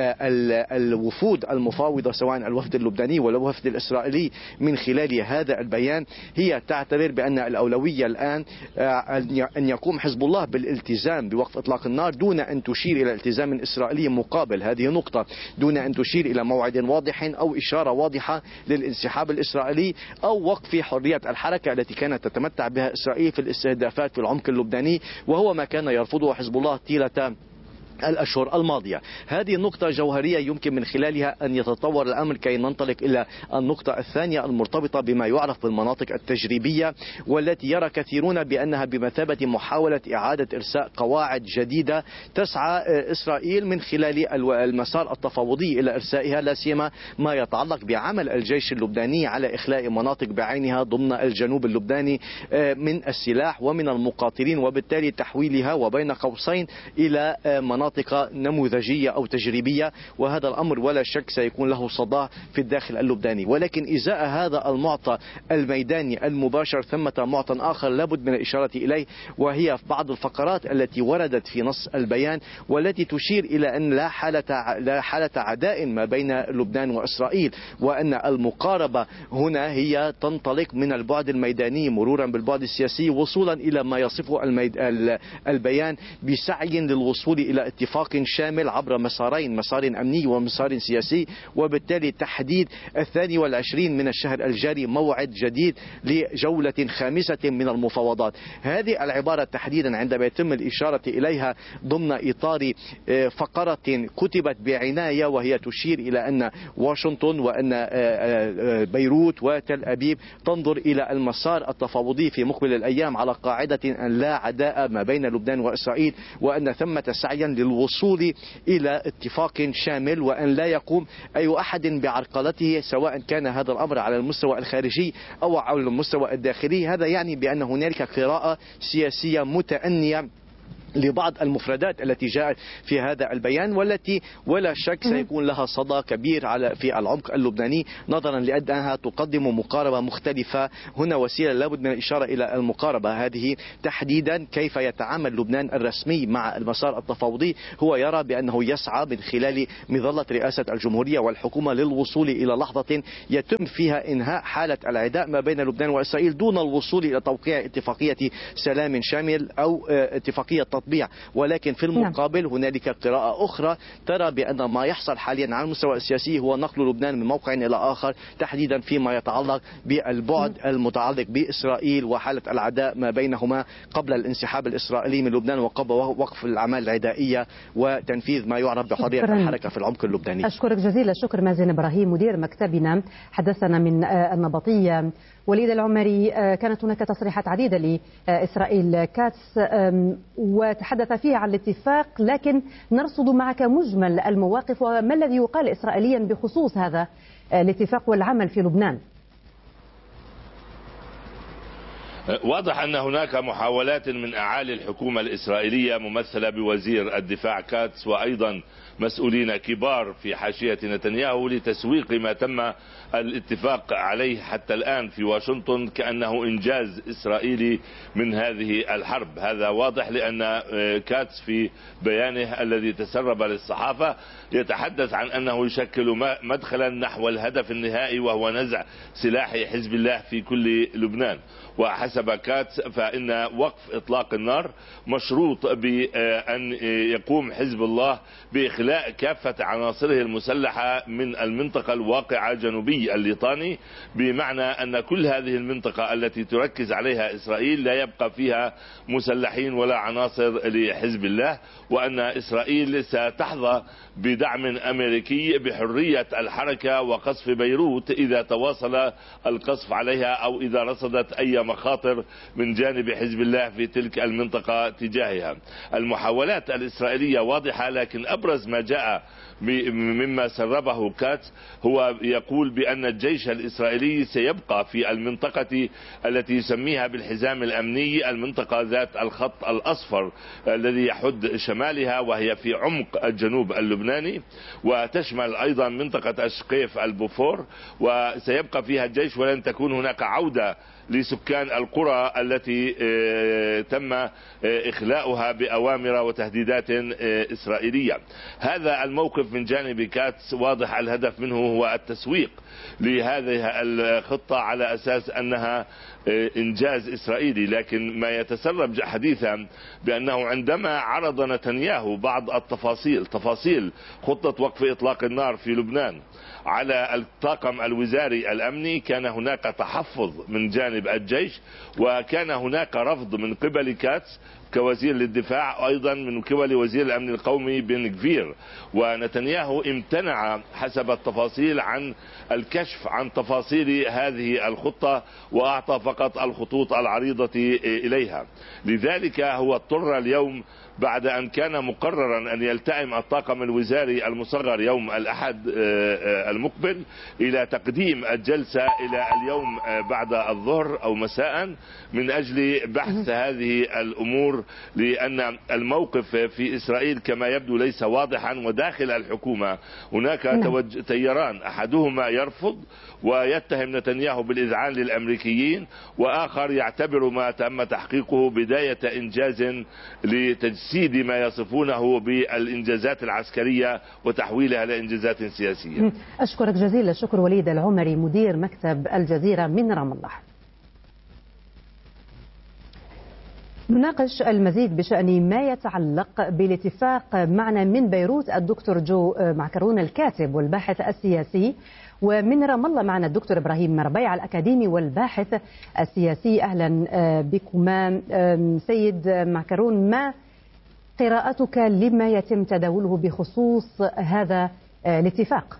Speaker 4: الوفود المفاوضة سواء الوفد اللبناني ولا الوفد الإسرائيلي من خلال هذا البيان هي تعتبر بأن الأولوية الآن أن يقوم حزب الله بالالتزام بوقف إطلاق النار دون أن تشير إلى التزام إسرائيلي مقابل. هذه نقطة، دون أن تشير إلى موعد واضح أو إشارة واضحة للانسحاب الإسرائيلي أو وقف حرية الحركة التي كانت تتمتع بها إسرائيل في الاستهدافات في العمق اللبناني، وهو ما كان يرفضه حزب الله طيلة الأشهر الماضية. هذه النقطة جوهرية يمكن من خلالها أن يتطور الأمر كي ننطلق إلى النقطة الثانية المرتبطة بما يعرف بالمناطق التجريبية، والتي يرى كثيرون بأنها بمثابة محاولة إعادة إرساء قواعد جديدة تسعى إسرائيل من خلال المسار التفاوضي إلى إرسائها، لا سيما ما يتعلق بعمل الجيش اللبناني على إخلاء مناطق بعينها ضمن الجنوب اللبناني من السلاح ومن المقاتلين، وبالتالي تحويلها وبين قوسين إلى مناطق مناطق نموذجية أو تجريبية. وهذا الأمر ولا شك سيكون له صدى في الداخل اللبناني. ولكن إزاء هذا المعطى الميداني المباشر ثمة معطى آخر لابد من الإشارة إليه، وهي بعض الفقرات التي وردت في نص البيان والتي تشير إلى أن لا حالة لا حالة عداء ما بين لبنان وإسرائيل، وأن المقاربة هنا هي تنطلق من البعد الميداني مرورا بالبعد السياسي وصولا إلى ما يصفه الميد... البيان بسعي للوصول إلى اتفاق شامل عبر مسارين، مسار أمني ومسار سياسي، وبالتالي تحديد الثاني والعشرين من الشهر الجاري موعد جديد لجولة خامسة من المفاوضات. هذه العبارة تحديدا عندما يتم الإشارة إليها ضمن إطار فقرة كتبت بعناية وهي تشير إلى أن واشنطن وأن بيروت وتل أبيب تنظر إلى المسار التفاوضي في مقبل الأيام على قاعدة أن لا عداء ما بين لبنان وإسرائيل، وأن ثمة سعيا للوصول إلى اتفاق شامل، وأن لا يقوم أي أحد بعرقلته سواء كان هذا الأمر على المستوى الخارجي أو على المستوى الداخلي. هذا يعني بأن هنالك قراءة سياسية متأنية لبعض المفردات التي جاءت في هذا البيان، والتي ولا شك سيكون لها صدى كبير على في العمق اللبناني، نظرا لأنها تقدم مقاربة مختلفة. هنا وسيلة لابد من الإشارة إلى المقاربة هذه تحديدا، كيف يتعامل لبنان الرسمي مع المسار التفاوضي. هو يرى بأنه يسعى من خلال مظلة رئاسة الجمهورية والحكومة للوصول إلى لحظة يتم فيها إنهاء حالة العداء ما بين لبنان وإسرائيل دون الوصول إلى توقيع اتفاقية سلام شامل أو اتفاقية تطبيع. ولكن في المقابل هنالك قراءة أخرى ترى بأن ما يحصل حاليا على المستوى السياسي هو نقل لبنان من موقع إلى آخر، تحديدا فيما يتعلق بالبعد المتعلق بإسرائيل وحالة العداء ما بينهما قبل الانسحاب الإسرائيلي من لبنان وقبل وقف الأعمال العدائية وتنفيذ ما يعرف بحرية الحركة في العمق اللبناني.
Speaker 2: أشكرك جزيلا الشكر مازن إبراهيم مدير مكتبنا، حدثنا من النبطية. وليد العمري، كانت هناك تصريحات عديدة لإسرائيل كاتس وتحدث فيها عن الاتفاق، لكن نرصد معك مجمل المواقف وما الذي يقال إسرائيليا بخصوص هذا الاتفاق والعمل في لبنان.
Speaker 5: واضح أن هناك محاولات من أعالي الحكومة الإسرائيلية ممثلة بوزير الدفاع كاتس وأيضا مسؤولين كبار في حاشية نتنياهو لتسويق ما تم الاتفاق عليه حتى الآن في واشنطن كأنه إنجاز إسرائيلي من هذه الحرب. هذا واضح لأن كاتس في بيانه الذي تسرب للصحافة يتحدث عن أنه يشكل مدخلا نحو الهدف النهائي وهو نزع سلاح حزب الله في كل لبنان. وحسب كاتس فإن وقف إطلاق النار مشروط بأن يقوم حزب الله بإخلاء كافة عناصره المسلحة من المنطقة الواقعة جنوبي الليطاني، بمعنى أن كل هذه المنطقة التي تركز عليها إسرائيل لا يبقى فيها مسلحين ولا عناصر لحزب الله، وأن إسرائيل ستحظى بدعم أمريكي بحرية الحركة وقصف بيروت إذا تواصل القصف عليها أو إذا رصدت أي مخاطر من جانب حزب الله في تلك المنطقة تجاهها. المحاولات الإسرائيلية واضحة، لكن أبرز ما جاء مما سربه كاتس هو يقول بأن الجيش الإسرائيلي سيبقى في المنطقة التي يسميها بالحزام الأمني، المنطقة ذات الخط الأصفر الذي يحد شمالها وهي في عمق الجنوب اللبناني، وتشمل أيضا منطقة أشقيف البوفور، وسيبقى فيها الجيش ولن تكون هناك عودة لسكان القرى التي تم إخلاؤها بأوامر وتهديدات إسرائيلية. هذا الموقف من جانب كاتس واضح الهدف منه هو التسويق لهذه الخطة على أساس أنها إنجاز إسرائيلي، لكن ما يتسرب حديثا بأنه عندما عرض نتنياهو بعض التفاصيل تفاصيل خطة وقف إطلاق النار في لبنان على الطاقم الوزاري الأمني كان هناك تحفظ من جانب الجيش، وكان هناك رفض من قبل كاتس كوزير للدفاع، أيضا من قبل وزير الأمن القومي بن غفير. ونتنياهو امتنع حسب التفاصيل عن الكشف عن تفاصيل هذه الخطة، وأعطى فقط الخطوط العريضة إليها. لذلك هو اضطر اليوم بعد أن كان مقررا أن يلتئم الطاقم الوزاري المصغر يوم الأحد المقبل إلى تقديم الجلسة إلى اليوم بعد الظهر أو مساء من أجل بحث هذه الأمور، لأن الموقف في إسرائيل كما يبدو ليس واضحا، وداخل الحكومة هناك تياران، أحدهما يرفض ويتهم نتنياهو بالإذعان للأمريكيين، وآخر يعتبر ما تم تحقيقه بداية إنجاز لتجسيد ما يصفونه بالإنجازات العسكرية وتحويلها لإنجازات سياسية.
Speaker 2: أشكرك جزيلا الشكر وليد العمري مدير مكتب الجزيرة من رام الله. نناقش المزيد بشأن ما يتعلق بالاتفاق معنا من بيروت الدكتور جو معكرون الكاتب والباحث السياسي، ومن رام الله معنا الدكتور إبراهيم ربيع الأكاديمي والباحث السياسي. أهلا بكما. سيد معكرون، ما قراءتك لما يتم تداوله بخصوص هذا الاتفاق؟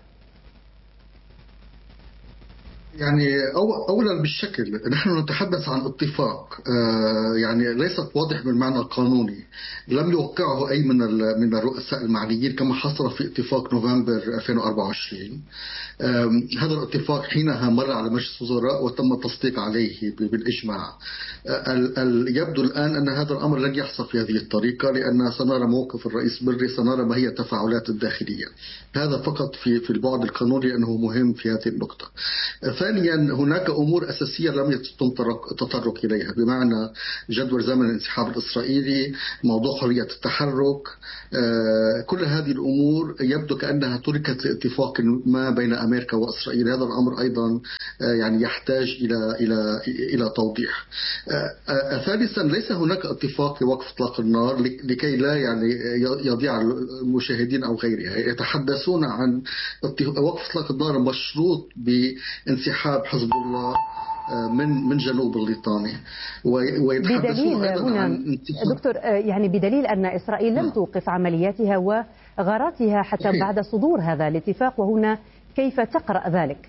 Speaker 6: يعني أولا بالشكل نحن نتحدث عن اتفاق يعني ليست واضح بالمعنى القانوني، لم يوقعه أي من من الرؤساء المعنيين كما حصل في اتفاق نوفمبر ألفين وأربعة وعشرين. هذا الاتفاق حينها مر على مجلس الوزراء وتم التصديق عليه بالإجماع. يبدو الآن أن هذا الأمر لن يحصل في هذه الطريقة، لأن سنرى موقف الرئيس بري، سنرى ما هي التفاعلات الداخلية. هذا فقط في في البعد القانوني لأنه مهم في هذه النقطة. ثانيا هناك أمور أساسية لم يتم التطرق إليها، بمعنى جدول زمن الانسحاب الإسرائيلي، موضوع حرية التحرك، كل هذه الأمور يبدو كأنها تركت لاتفاق ما بين أمريكا وإسرائيل. هذا الأمر أيضا يعني يحتاج إلى إلى إلى توضيح. ثالثا ليس هناك اتفاق لوقف إطلاق النار، لكي لا يعني يضيع المشاهدين أو غيرها. يتحدثون عن وقف إطلاق النار مشروط بانسحاب حزب الله من من جنوب الليطاني،
Speaker 2: ويتحدثون أيضا عن دكتور يعني بدليل أن إسرائيل لم توقف عملياتها وغاراتها حتى بعد صدور هذا الاتفاق، وهنا كيف تقرأ ذلك؟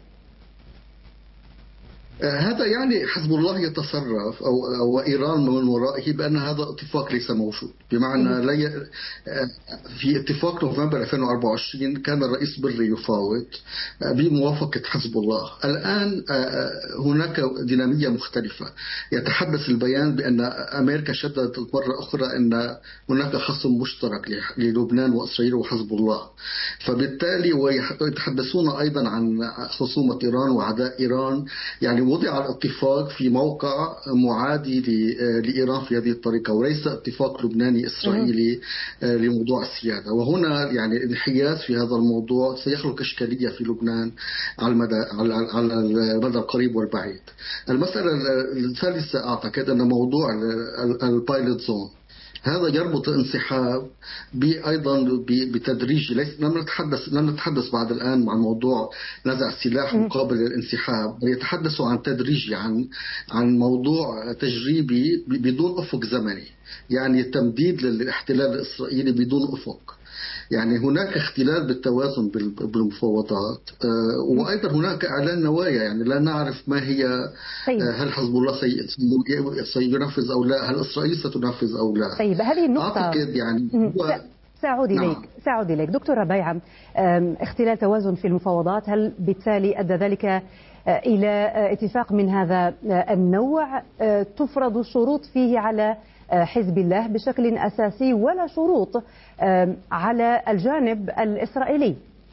Speaker 6: هذا يعني حزب الله يتصرف أو, أو إيران من ورائه بأن هذا اتفاق ليس موجود، بمعنى لا ي... في اتفاق نوفمبر ألفين وأربعة وعشرين كان الرئيس بري يفاوض بموافقة حزب الله. الآن هناك دينامية مختلفة. يتحدث البيان بأن أمريكا شددت مرة أخرى أن هناك خصم مشترك للبنان وإسرائيل وحزب الله، فبالتالي ويتحدثون أيضا عن خصومة إيران وعداء إيران. يعني وضع الاتفاق في موقع معادي لإيران في هذه الطريقة، وليس اتفاق لبناني إسرائيلي لموضوع السيادة. وهنا يعني الانحياز في هذا الموضوع سيخلق إشكالية في لبنان على المدى على المدى القريب والبعيد. المسألة الثالثة أعتقد أن موضوع البايلوت زون هذا يربط الانسحاب أيضا بتدريج. ليس لم نتحدث لم نتحدث بعد الآن عن موضوع نزع السلاح مقابل الانسحاب، يتحدثوا عن تدريجي، عن عن موضوع تجريبي بدون أفق زمني، يعني تمديد للاحتلال الإسرائيلي بدون أفق. يعني هناك اختلال بالتوازن بالمفاوضات، وأيضا هناك إعلان نوايا، يعني لا نعرف ما هي. طيب. هل حزب الله سينفذ أو لا؟ هل إسرائيل ستنفذ أو لا؟
Speaker 2: طيب هذه النقطة
Speaker 6: أعتقد يعني هو
Speaker 2: سأعود إليك نعم. سأعود إليك دكتور ربيع. اختلال توازن في المفاوضات، هل بالتالي أدى ذلك إلى اتفاق من هذا النوع تفرض شروط فيه على حزب الله بشكل أساسي ولا شروط على الجانب الإسرائيلي؟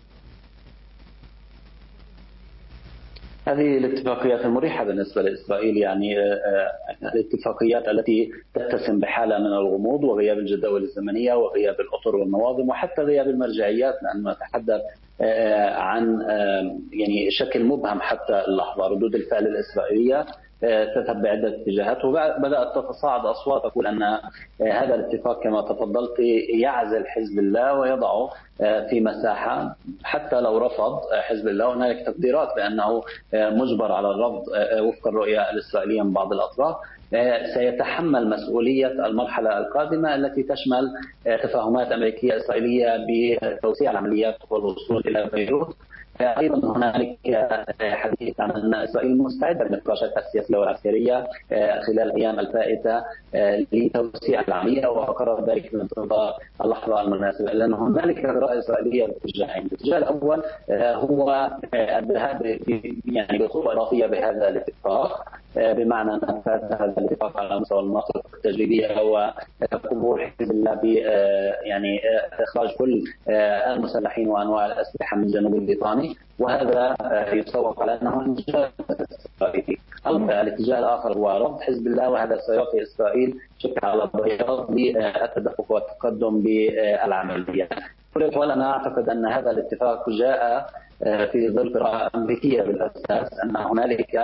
Speaker 7: هذه الاتفاقيات المريحة بالنسبة لإسرائيل، يعني الاتفاقيات التي تتسم بحالة من الغموض وغياب الجداول الزمنية وغياب الأطر والنواظم وحتى غياب المرجعيات، لأنه نتحدث عن يعني شكل مبهم حتى اللحظة. ردود الفعل الإسرائيلية تذهب بعدة اتجاهات، وبدأت تتصاعد أصوات تقول أن هذا الاتفاق كما تفضلت يعزل حزب الله ويضعه في مساحة حتى لو رفض حزب الله. هناك تقديرات بأنه مجبر على الرفض وفق الرؤية الإسرائيلية من بعض الأطراف، سيتحمل مسؤولية المرحلة القادمة التي تشمل تفاهمات أمريكية إسرائيلية بتوسيع العمليات والوصول إلى بيروت. أيضا هنالك حديث عن أن إسرائيل مستعدة للنقاشات السياسية والعسكرية خلال الأيام الفائتة لتوسيع العملية، وقرر ذلك من انتظار اللحظة المناسبة، لأن هنالك رؤية إسرائيلية باتجاهين. الاتجاه الأول هو الذهاب يعني بخطوة إضافية بهذا الاتفاق، بمعنى نفاذ هذا الاتفاق على مستوى المناطق التجريبية وقبول حزب الله ب يعني إخراج كل المسلحين وأنواع الأسلحة من جنوب الليطاني، وهذا يسوق على أنه إنجاز إسرائيلي. الاتجاه الآخر هو رفض حزب الله، وهذا سيعطي إسرائيل شكل على بياض بالتدفق والتقدم بالعملية. ولنا أعتقد أن هذا الاتفاق جاء في ظل قراءة أمريكية بالأساس، أن هنالك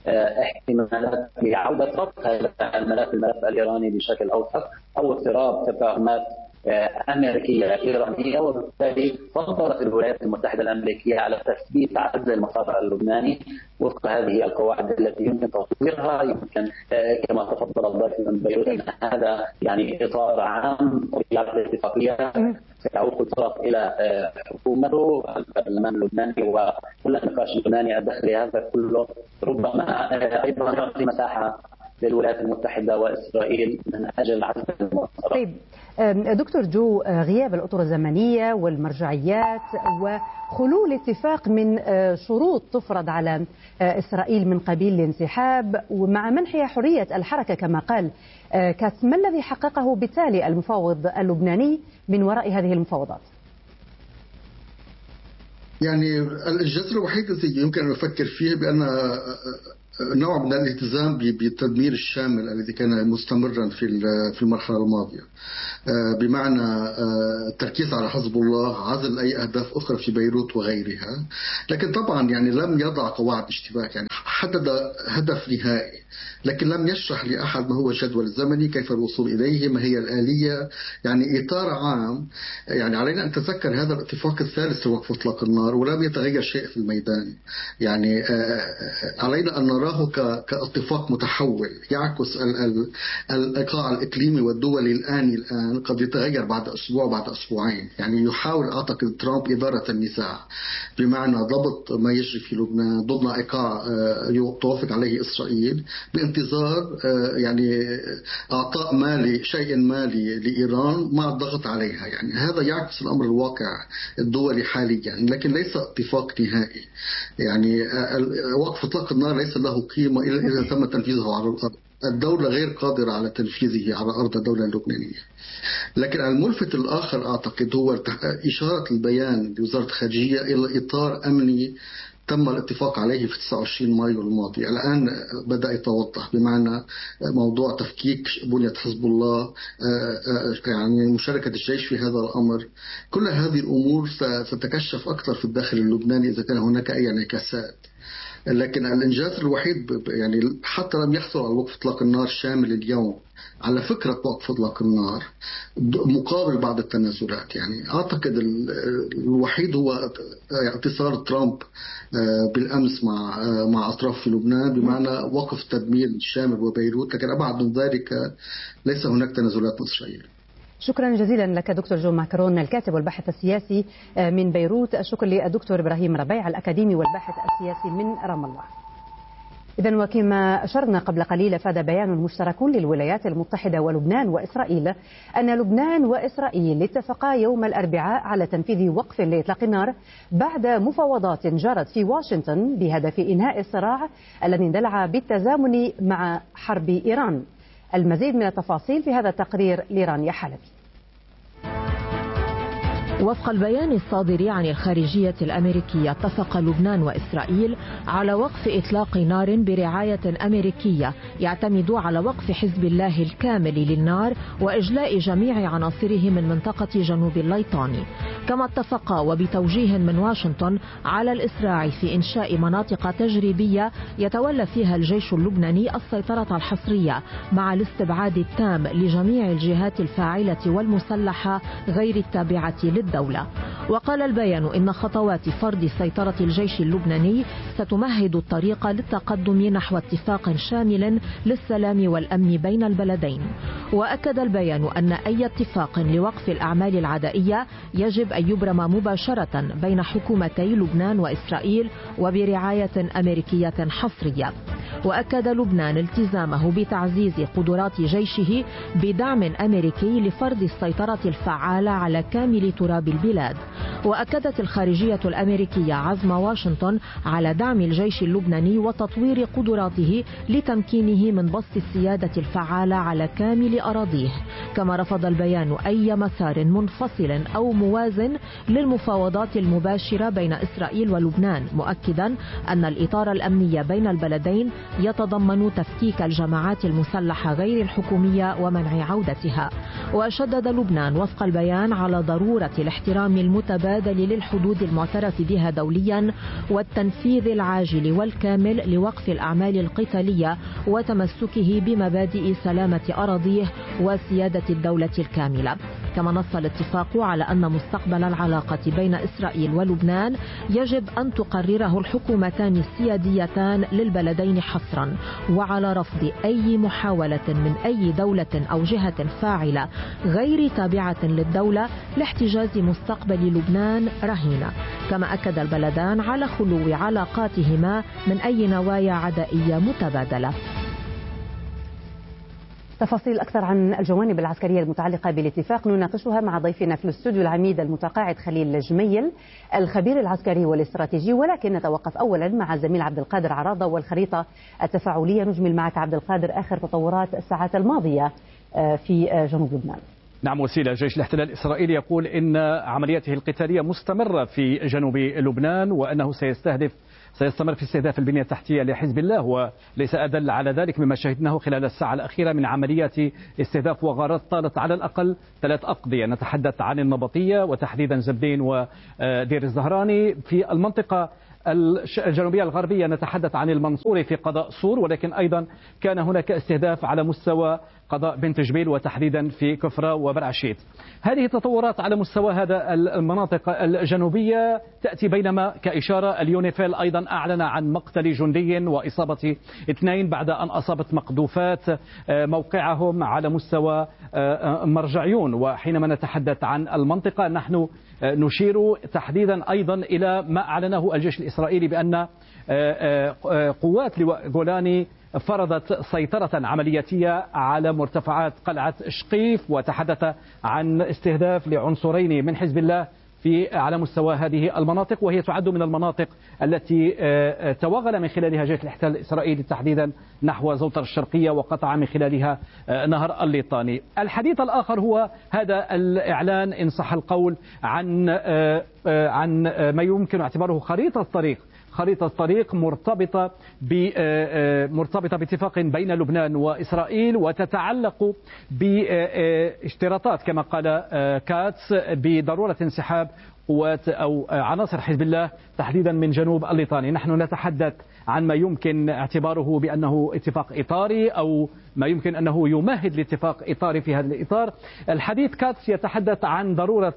Speaker 7: احتمالات لعودة ربط الملف الملف الإيراني بشكل أوسع أو اقتراب تفاهمات أمريكية إيرانية، وبالتالي فضلت الولايات المتحدة الأمريكية على تثبيت عزل المسار اللبناني وفق هذه القواعد التي يمكن تطويرها. يمكن كما تفضل الضيف من بيروت أن هذا يعني إطار عام وفي الاتفاقية سيعود كل طرف إلى حكومته البرلمان اللبناني وكل النقاش اللبناني الداخلي. هذا كله ربما أيضا يعطي مساحة للولايات المتحدة وإسرائيل من أجل عزل المسار.
Speaker 2: طيب دكتور جو، غياب الأطر الزمنية والمرجعيات وخلو الاتفاق من شروط تفرض على إسرائيل من قبيل الانسحاب ومع منحها حرية الحركة كما قال كاس، ما الذي حققه بالتالي المفاوض اللبناني من وراء هذه المفاوضات؟
Speaker 6: يعني الجزء الوحيد الذي يمكن أن نفكر فيه بأن نوع من الالتزام بالتدمير الشامل الذي كان مستمرا في في المرحله الماضيه، بمعنى التركيز على حزب الله، عزل اي اهداف اخرى في بيروت وغيرها. لكن طبعا يعني لم يضع قواعد اشتباك، يعني حدد هدف نهائي لكن لم يشرح لاحد ما هو الجدول الزمني، كيف الوصول اليه، ما هي الاليه، يعني اطار عام. يعني علينا ان نتذكر هذا الاتفاق الثالث لوقف اطلاق النار ولم يتغير شيء في الميدان. يعني علينا ان نراه كاتفاق متحول يعكس الايقاع الاقليمي والدولي الاني الان قد يتغير بعد اسبوع بعد اسبوعين. يعني يحاول اعتقد ترامب اداره النزاع بمعنى ضبط ما يجري في لبنان ضمن ايقاع توافق عليه اسرائيل بانتظار يعني اعطاء مالي شيء مالي لايران مع الضغط عليها. يعني هذا يعكس الامر الواقع الدولي حاليا، لكن ليس اتفاق نهائي. يعني وقف اطلاق النار ليس له قيمه الا اذا تم تنفيذه على الارض. الدوله غير قادره على تنفيذه على ارض الدوله اللبنانيه. لكن الملفت الاخر اعتقد هو اشاره البيان لوزاره الخارجيه الى اطار امني تم الاتفاق عليه في تسعة وعشرين مايو الماضي. الآن بدأ يتوضح بمعنى موضوع تفكيك بنية حزب الله، يعني مشاركة الجيش في هذا الأمر. كل هذه الأمور ستتكشف أكثر في الداخل اللبناني إذا كان هناك أي انعكاسات. لكن الإنجاز الوحيد يعني حتى لم يحصل على وقف إطلاق النار شامل اليوم على فكرة وقف إطلاق النار مقابل بعض التنازلات. يعني أعتقد الوحيد هو اتصال ترامب بالأمس مع مع أطراف في لبنان بمعنى وقف تدمير الشامل وبيروت، لكن أبعد من ذلك ليس هناك تنازلات من إسرائيل.
Speaker 2: شكرا جزيلا لك دكتور جو ماكرون الكاتب والباحث السياسي من بيروت. شكرا للدكتور إبراهيم ربيع الأكاديمي والباحث السياسي من رام الله. إذن وكما أشرنا قبل قليل، أفاد بيان مشترك للولايات المتحدة ولبنان وإسرائيل أن لبنان وإسرائيل اتفقا يوم الأربعاء على تنفيذ وقف لإطلاق النار بعد مفاوضات جرت في واشنطن بهدف إنهاء الصراع الذي اندلع بالتزامن مع حرب إيران. المزيد من التفاصيل في هذا التقرير لرانيا حلبي.
Speaker 8: وفق البيان الصادر عن الخارجية الأمريكية، اتفق لبنان وإسرائيل على وقف إطلاق نار برعاية أمريكية يعتمد على وقف حزب الله الكامل للنار وإجلاء جميع عناصره من منطقة جنوب الليطاني. كما اتفقا وبتوجيه من واشنطن على الإسراع في إنشاء مناطق تجريبية يتولى فيها الجيش اللبناني السيطرة الحصرية مع الاستبعاد التام لجميع الجهات الفاعلة والمسلحة غير التابعة للدولة. وقال البيان إن خطوات فرض سيطرة الجيش اللبناني ستمهد الطريق للتقدم نحو اتفاق شامل للسلام والأمن بين البلدين. وأكد البيان أن أي اتفاق لوقف الأعمال العدائية يجب أن يبرم مباشرة بين حكومتي لبنان وإسرائيل وبرعاية أمريكية حصرية. وأكد لبنان التزامه بتعزيز قدرات جيشه بدعم أمريكي لفرض السيطرة الفعالة على كامل تراب البلاد. وأكدت الخارجية الأمريكية عزم واشنطن على دعم الجيش اللبناني وتطوير قدراته لتمكينه من بسط السيادة الفعالة على كامل أراضيه. كما رفض البيان أي مسار منفصل أو موازن للمفاوضات المباشرة بين إسرائيل ولبنان، مؤكدا أن الإطار الأمني بين البلدين يتضمن تفكيك الجماعات المسلحة غير الحكومية ومنع عودتها. وشدد لبنان وفق البيان على ضرورة الاحترام المتبادل للحدود المعترف بها دوليا والتنفيذ العاجل والكامل لوقف الأعمال القتالية وتمسكه بمبادئ سلامة أراضيه وسيادة الدولة الكاملة. كما نص الاتفاق على أن مستقبل العلاقة بين إسرائيل ولبنان يجب أن تقرره الحكومتان السياديتان للبلدين حصرا، وعلى رفض أي محاولة من أي دولة أو جهة فاعلة غير تابعة للدولة لاحتجاز مستقبل لبنان رهينة. كما أكد البلدان على خلو علاقاتهما من أي نوايا عدائية متبادلة.
Speaker 2: تفاصيل أكثر عن الجوانب العسكرية المتعلقة بالاتفاق نناقشها مع ضيفنا في الاستوديو العميد المتقاعد خليل جميل الخبير العسكري والاستراتيجي، ولكن نتوقف أولا مع الزميل عبد القادر عراضة والخريطة التفاعلية. نجمل معك عبد القادر آخر تطورات الساعات الماضية في جنوب لبنان.
Speaker 9: نعم وسيلة، جيش الاحتلال الإسرائيلي يقول إن عملياته القتالية مستمرة في جنوب لبنان وأنه سيستهدف سيستمر في استهداف البنية التحتية لحزب الله، وليس أدل على ذلك مما شهدناه خلال الساعة الأخيرة من عمليات استهداف وغارات طالت على الأقل ثلاث أقضية. نتحدث عن النبطية وتحديدا زبدين ودير الزهراني في المنطقة الجنوبية الغربية، نتحدث عن المنصوري في قضاء صور، ولكن أيضا كان هناك استهداف على مستوى قضاء بنت جبيل وتحديدا في كفرة وبرعشيت. هذه التطورات على مستوى هذا المناطق الجنوبية تأتي بينما كإشارة اليونيفيل أيضا أعلن عن مقتل جندي وإصابة اثنين بعد أن أصابت مقذوفات موقعهم على مستوى مرجعيون. وحينما نتحدث عن المنطقة نحن نشير تحديدا أيضا إلى ما أعلنه الجيش الإسرائيلي بأن قوات لواء جولاني فرضت سيطرة عملياتية على مرتفعات قلعة شقيف، وتحدث عن استهداف لعنصرين من حزب الله في على مستوى هذه المناطق، وهي تعد من المناطق التي توغل من خلالها جيش الاحتلال الإسرائيلي تحديدا نحو زوطر الشرقية وقطع من خلالها نهر الليطاني. الحديث الآخر هو هذا الإعلان إن صح القول عن عن ما يمكن اعتباره خريطة طريق خريطة طريق مرتبطة مرتبطة باتفاق بين لبنان وإسرائيل، وتتعلق باشتراطات كما قال كاتس بضرورة انسحاب قوات أو عناصر حزب الله تحديدا من جنوب الليطاني. نحن نتحدث عن ما يمكن اعتباره بأنه اتفاق إطاري أو ما يمكن أنه يمهد لاتفاق إطاري في هذا الإطار. الحديث كاتس يتحدث عن ضرورة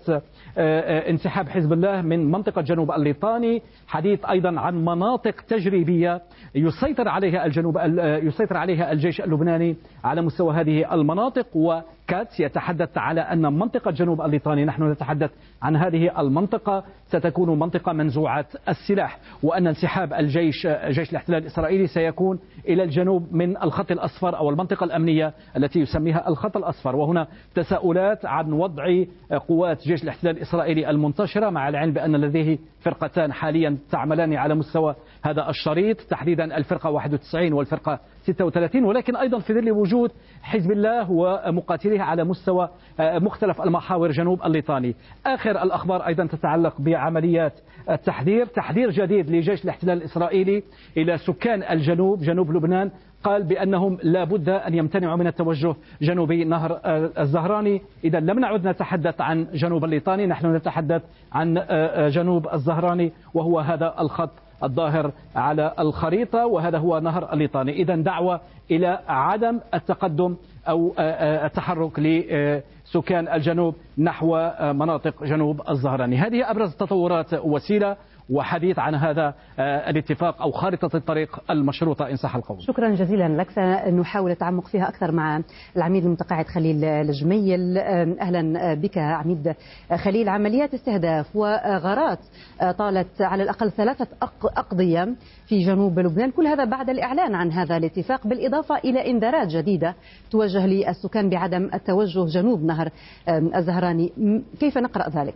Speaker 9: انسحاب حزب الله من منطقة جنوب الليطاني، حديث أيضا عن مناطق تجريبية يسيطر عليها الجنوب يسيطر عليها الجيش اللبناني على مستوى هذه المناطق. وكاتس يتحدث على أن منطقة جنوب الليطاني نحن نتحدث عن هذه المنطقة ستكون منطقة منزوعة السلاح، وأن انسحاب الجيش جيش الاحتلال الإسرائيلي سيكون إلى الجنوب من الخط الأصفر أو المنطقة الأمنية التي يسميها الخط الأصفر. وهنا تساؤلات عن وضع قوات جيش الاحتلال الإسرائيلي المنتشرة، مع العلم بأن لديه فرقتان حاليا تعملان على مستوى هذا الشريط تحديدا الفرقة واحد وتسعين والفرقة ستة وثلاثين، ولكن أيضا في ظل وجود حزب الله ومقاتليه على مستوى مختلف المحاور جنوب الليطاني. آخر الأخبار أيضا تتعلق بعمليات التحذير، تحذير جديد لجيش الاحتلال الإسرائيلي إلى سكان الجنوب جنوب لبنان، قال بأنهم لا بد أن يمتنعوا من التوجه جنوبي نهر الزهراني. إذا لم نعد نتحدث عن جنوب الليطاني، نحن نتحدث عن جنوب الزهراني، وهو هذا الخط الظاهر على الخريطة، وهذا هو نهر الليطاني. إذا دعوة إلى عدم التقدم أو التحرك لسكان الجنوب نحو مناطق جنوب الزهراني. هذه أبرز التطورات وسيلة وحديث عن هذا الاتفاق أو خارطة الطريق المشروطة إن صح القول.
Speaker 2: شكرا جزيلا لك، سنحاول التعمق فيها أكثر مع العميد المتقاعد خليل الجميل. أهلا بك عميد خليل. عمليات استهداف وغارات طالت على الأقل ثلاثة أقضية في جنوب لبنان، كل هذا بعد الإعلان عن هذا الاتفاق، بالإضافة إلى إنذارات جديدة توجه للسكان بعدم التوجه جنوب نهر الزهراني. كيف نقرأ ذلك؟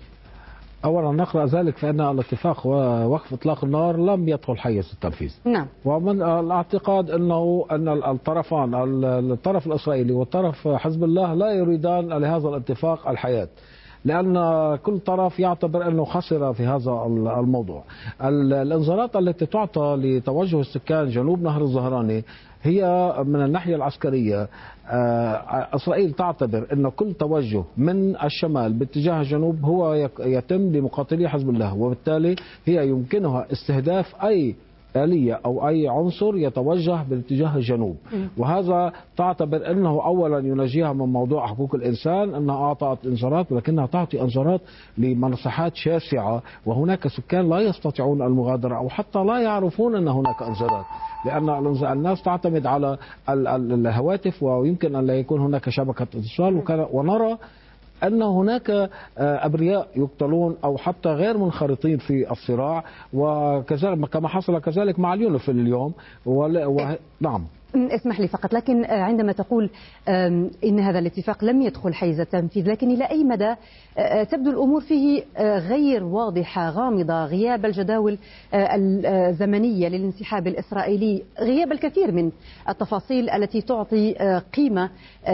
Speaker 10: أولا نقرأ ذلك فإن الاتفاق ووقف إطلاق النار لم يدخل حيز التنفيذ.
Speaker 2: نعم.
Speaker 10: ومن الاعتقاد أنه أن الطرفان الطرف الإسرائيلي والطرف حزب الله لا يريدان لهذا الاتفاق الحياة. لأن كل طرف يعتبر أنه خسر في هذا الموضوع. الإنذارات التي تعطى لتوجه السكان جنوب نهر الزهراني هي من الناحية العسكرية، إسرائيل تعتبر أن كل توجه من الشمال باتجاه الجنوب هو يتم لمقاتلي حزب الله، وبالتالي هي يمكنها استهداف أي آلية أو أي عنصر يتوجه باتجاه الجنوب. وهذا تعتبر أنه أولا ينجيها من موضوع حقوق الإنسان، أنها أعطت إنذارات، ولكنها تعطي إنذارات لمساحات شاسعة، وهناك سكان لا يستطيعون المغادرة أو حتى لا يعرفون أن هناك إنذارات، لأن الناس تعتمد على الهواتف ويمكن أن لا يكون هناك شبكة اتصال. ونرى أن هناك أبرياء يقتلون أو حتى غير منخرطين في الصراع، وكذلك كما حصل كذلك مع اليونيفيل اليوم. نعم،
Speaker 2: اسمح لي فقط، لكن عندما تقول إن هذا الاتفاق لم يدخل حيز التنفيذ، لكن إلى أي مدى تبدو الأمور فيه غير واضحة غامضة؟ غياب الجداول الزمنية للانسحاب الإسرائيلي، غياب الكثير من التفاصيل التي تعطي قيمة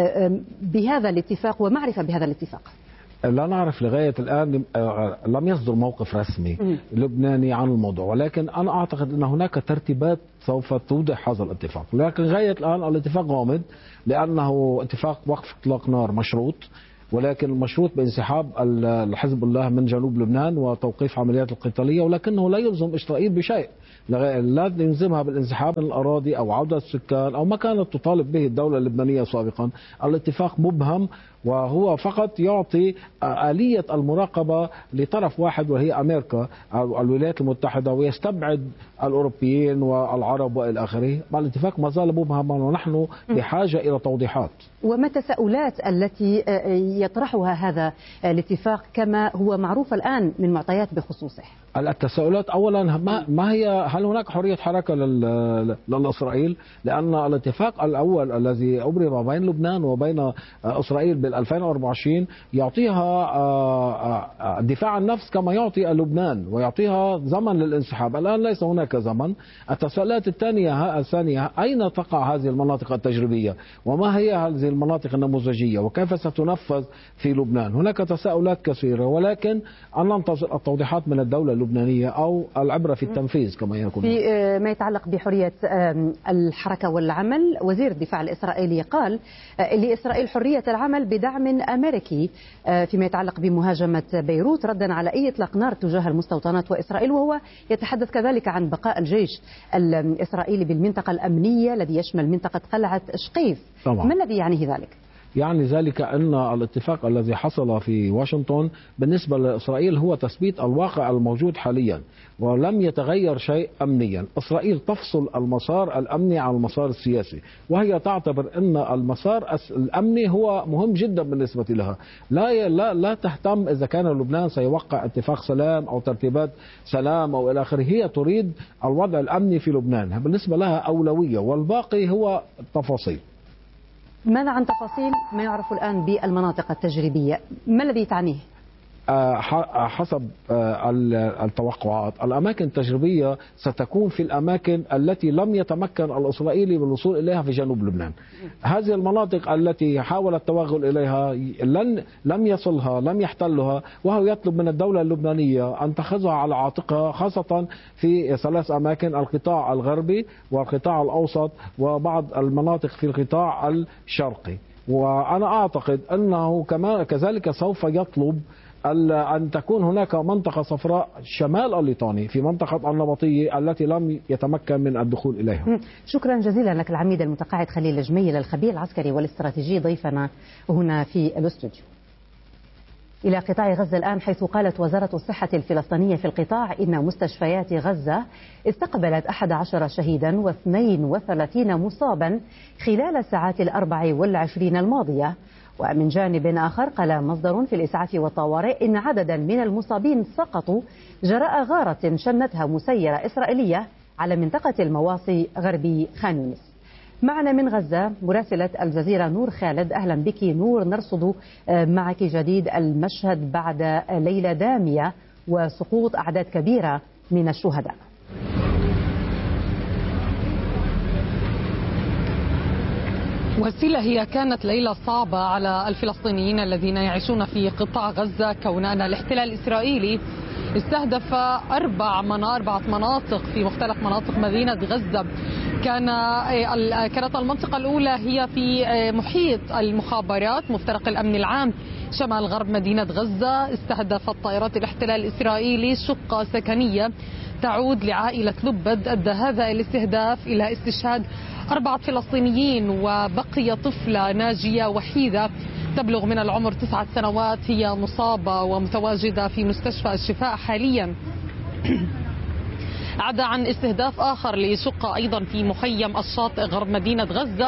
Speaker 2: بهذا الاتفاق ومعرفة بهذا الاتفاق.
Speaker 10: لا نعرف لغاية الآن، لم يصدر موقف رسمي لبناني عن الموضوع، ولكن أنا أعتقد أن هناك ترتيبات سوف توضح هذا الاتفاق. لكن لغاية الآن الاتفاق غامض، لأنه اتفاق وقف إطلاق نار مشروط، ولكن مشروط بانسحاب حزب الله من جنوب لبنان وتوقيف عمليات القتالية، ولكنه لا يلزم إسرائيل بشيء، لا يلزمها بالانسحاب من الأراضي أو عودة السكان أو ما كانت تطالب به الدولة اللبنانية سابقا. الاتفاق مبهم، وهو فقط يعطي آلية المراقبة لطرف واحد وهي أمريكا أو الولايات المتحدة، ويستبعد الأوروبيين والعرب وإلى آخره. الاتفاق ما زال مبهما، ونحن بحاجة إلى توضيحات.
Speaker 2: وما التساؤلات التي يطرحها هذا الاتفاق كما هو معروف الآن من معطيات بخصوصه؟
Speaker 10: التساؤلات أولا، ما هي هل هناك حرية حركة لإسرائيل؟ لأن الاتفاق الأول الذي أبرم بين لبنان وبين إسرائيل بال ألفين وأربعة وعشرين يعطيها دفاع عن النفس كما يعطي لبنان، ويعطيها زمن للانسحاب. الآن ليس هناك زمن. التساؤلات الثانية الثانية أين تقع هذه المناطق التجريبية؟ وما هي هذه المناطق النموذجية؟ وكيف ستنفذ في لبنان؟ هناك تساؤلات كثيرة، ولكن أن ننتظر التوضيحات من الدولة اللبنانية أو العبرة في التنفيذ كما يكون.
Speaker 2: في ما يتعلق بحرية الحركة والعمل، وزير الدفاع الإسرائيلي قال لإسرائيل حرية العمل بدعم أمريكي فيما يتعلق بمهاجمة بيروت، ردا على أي إطلاق نار تجاه المستوطنات وإسرائيل، وهو يتحدث كذلك عن بقاء الجيش الإسرائيلي بالمنطقة الأمنية الذي يشمل منطقة قلعة شقيف. ما الذي يعنيه ذلك؟
Speaker 10: يعني ذلك أن الاتفاق الذي حصل في واشنطن بالنسبة لإسرائيل هو تثبيت الواقع الموجود حاليا، ولم يتغير شيء أمنيا. إسرائيل تفصل المسار الأمني عن المسار السياسي، وهي تعتبر أن المسار الأمني هو مهم جدا بالنسبة لها. لا لا لا تهتم إذا كان لبنان سيوقع اتفاق سلام أو ترتيبات سلام أو إلى آخره، هي تريد الوضع الأمني في لبنان، بالنسبة لها أولوية، والباقي هو تفاصيل.
Speaker 2: ماذا عن تفاصيل ما يعرف الآن بالمناطق التجريبية؟ ما الذي تعنيه؟
Speaker 10: حسب التوقعات الأماكن التجريبية ستكون في الأماكن التي لم يتمكن الإسرائيلي بالوصول إليها في جنوب لبنان. هذه المناطق التي حاول التوغل إليها لن لم يصلها، لم يحتلها، وهو يطلب من الدولة اللبنانية أن تأخذها على عاتقها، خاصة في ثلاث أماكن: القطاع الغربي والقطاع الأوسط وبعض المناطق في القطاع الشرقي. وأنا أعتقد أنه كما كذلك سوف يطلب أن تكون هناك منطقة صفراء شمال الليطاني في منطقة النبطية التي لم يتمكن من الدخول إليها.
Speaker 2: شكرا جزيلا لك العميد المتقاعد خليل جميل، الخبير العسكري والاستراتيجي، ضيفنا هنا في الاستوديو. إلى قطاع غزة الآن، حيث قالت وزارة الصحة الفلسطينية في القطاع إن مستشفيات غزة استقبلت أحد عشر شهيدا واثنين وثلاثين مصابا خلال الساعات الأربع والعشرين الماضية. ومن جانب آخر قال مصدر في الإسعاف والطوارئ إن عددا من المصابين سقطوا جراء غارة شنتها مسيرة إسرائيلية على منطقة المواصي غربي خان يونس. معنا من غزة مراسلة الجزيرة نور خالد. أهلا بك نور، نرصد معك جديد المشهد بعد ليلة دامية وسقوط أعداد كبيرة من الشهداء.
Speaker 11: وسيلة هي كانت ليلة صعبة على الفلسطينيين الذين يعيشون في قطاع غزة، كون أن الاحتلال الإسرائيلي استهدف أربع أربعة مناطق في مختلف مناطق مدينة غزة. كان كانت المنطقة الأولى هي في محيط المخابرات مفترق الأمن العام شمال غرب مدينة غزة. استهدفت طائرات الاحتلال الإسرائيلي شقة سكنية تعود لعائلة لبد. أدى هذا الاستهداف إلى استشهاد أربعة فلسطينيين وبقي طفلة ناجية وحيدة تبلغ من العمر تسعة سنوات هي مصابة ومتواجدة في مستشفى الشفاء حاليا. عدا عن استهداف آخر لشقة أيضا في مخيم الشاطئ غرب مدينة غزة،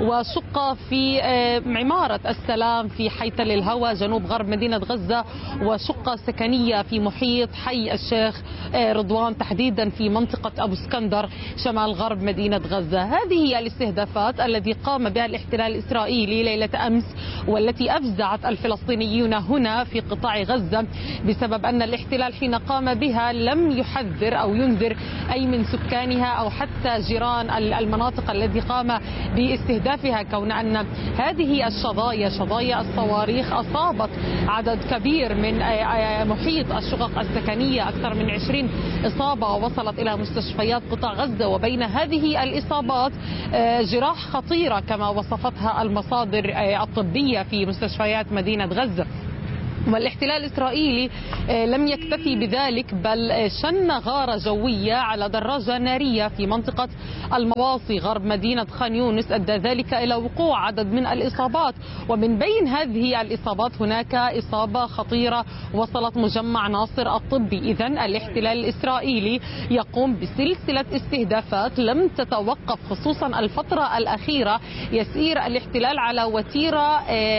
Speaker 11: وشقة في عمارة السلام في حي تل الهوى جنوب غرب مدينة غزة، وشقة سكنية في محيط حي الشيخ رضوان تحديدا في منطقة أبو اسكندر شمال غرب مدينة غزة. هذه هي الاستهدافات التي قام بها الاحتلال الإسرائيلي ليلة أمس، والتي أفزعت الفلسطينيون هنا في قطاع غزة بسبب أن الاحتلال حين قام بها لم يحذر أو ينذر أي من سكانها أو حتى جيران المناطق التي قام باستهدافها، كون أن هذه الشظايا شظايا الصواريخ أصابت عدد كبير من محيط الشقق السكنية، أكثر من عشرين إصابة ووصلت إلى مستشفيات قطاع غزة، وبين هذه الإصابات جراح خطيرة كما وصفتها المصادر الطبية في مستشفيات مدينة غزة. والاحتلال الإسرائيلي لم يكتفي بذلك، بل شن غارة جوية على دراجة نارية في منطقة المواصي غرب مدينة خان يونس، أدى ذلك إلى وقوع عدد من الإصابات، ومن بين هذه الإصابات هناك إصابة خطيرة وصلت مجمع ناصر الطبي. إذن الاحتلال الإسرائيلي يقوم بسلسلة استهدافات لم تتوقف، خصوصا الفترة الأخيرة يسير الاحتلال على وتيرة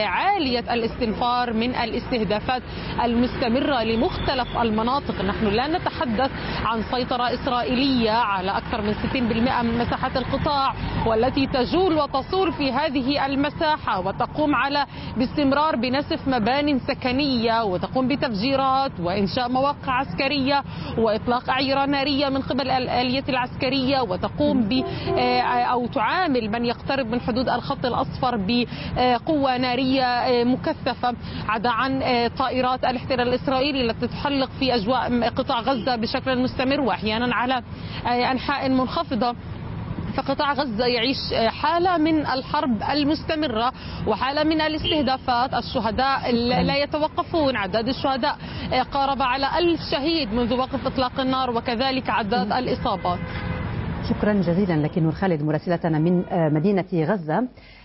Speaker 11: عالية الاستنفار من الاستهدافات المستمرة لمختلف المناطق. نحن لا نتحدث عن سيطرة إسرائيلية على أكثر من ستين بالمئة من مساحة القطاع، والتي تجول وتصول في هذه المساحة وتقوم على باستمرار بنسف مبان سكنية وتقوم بتفجيرات وإنشاء مواقع عسكرية وإطلاق أعيرة نارية من قبل الآلية العسكرية، وتقوم ب أو تعامل من يقترب من حدود الخط الأصفر بقوة نارية مكثفة. عدا عن طائرات الاحتلال الإسرائيلي التي تحلق في أجواء قطاع غزة بشكل مستمر وأحيانا على أنحاء منخفضة، فقطاع غزة يعيش حالة من الحرب المستمرة وحالة من الاستهدافات. الشهداء لا يتوقفون، عدد الشهداء قارب على ألف شهيد منذ وقف إطلاق النار، وكذلك عدد الإصابات.
Speaker 2: شكرا جزيلا لك نور خالد مراسلتنا من مدينة غزة.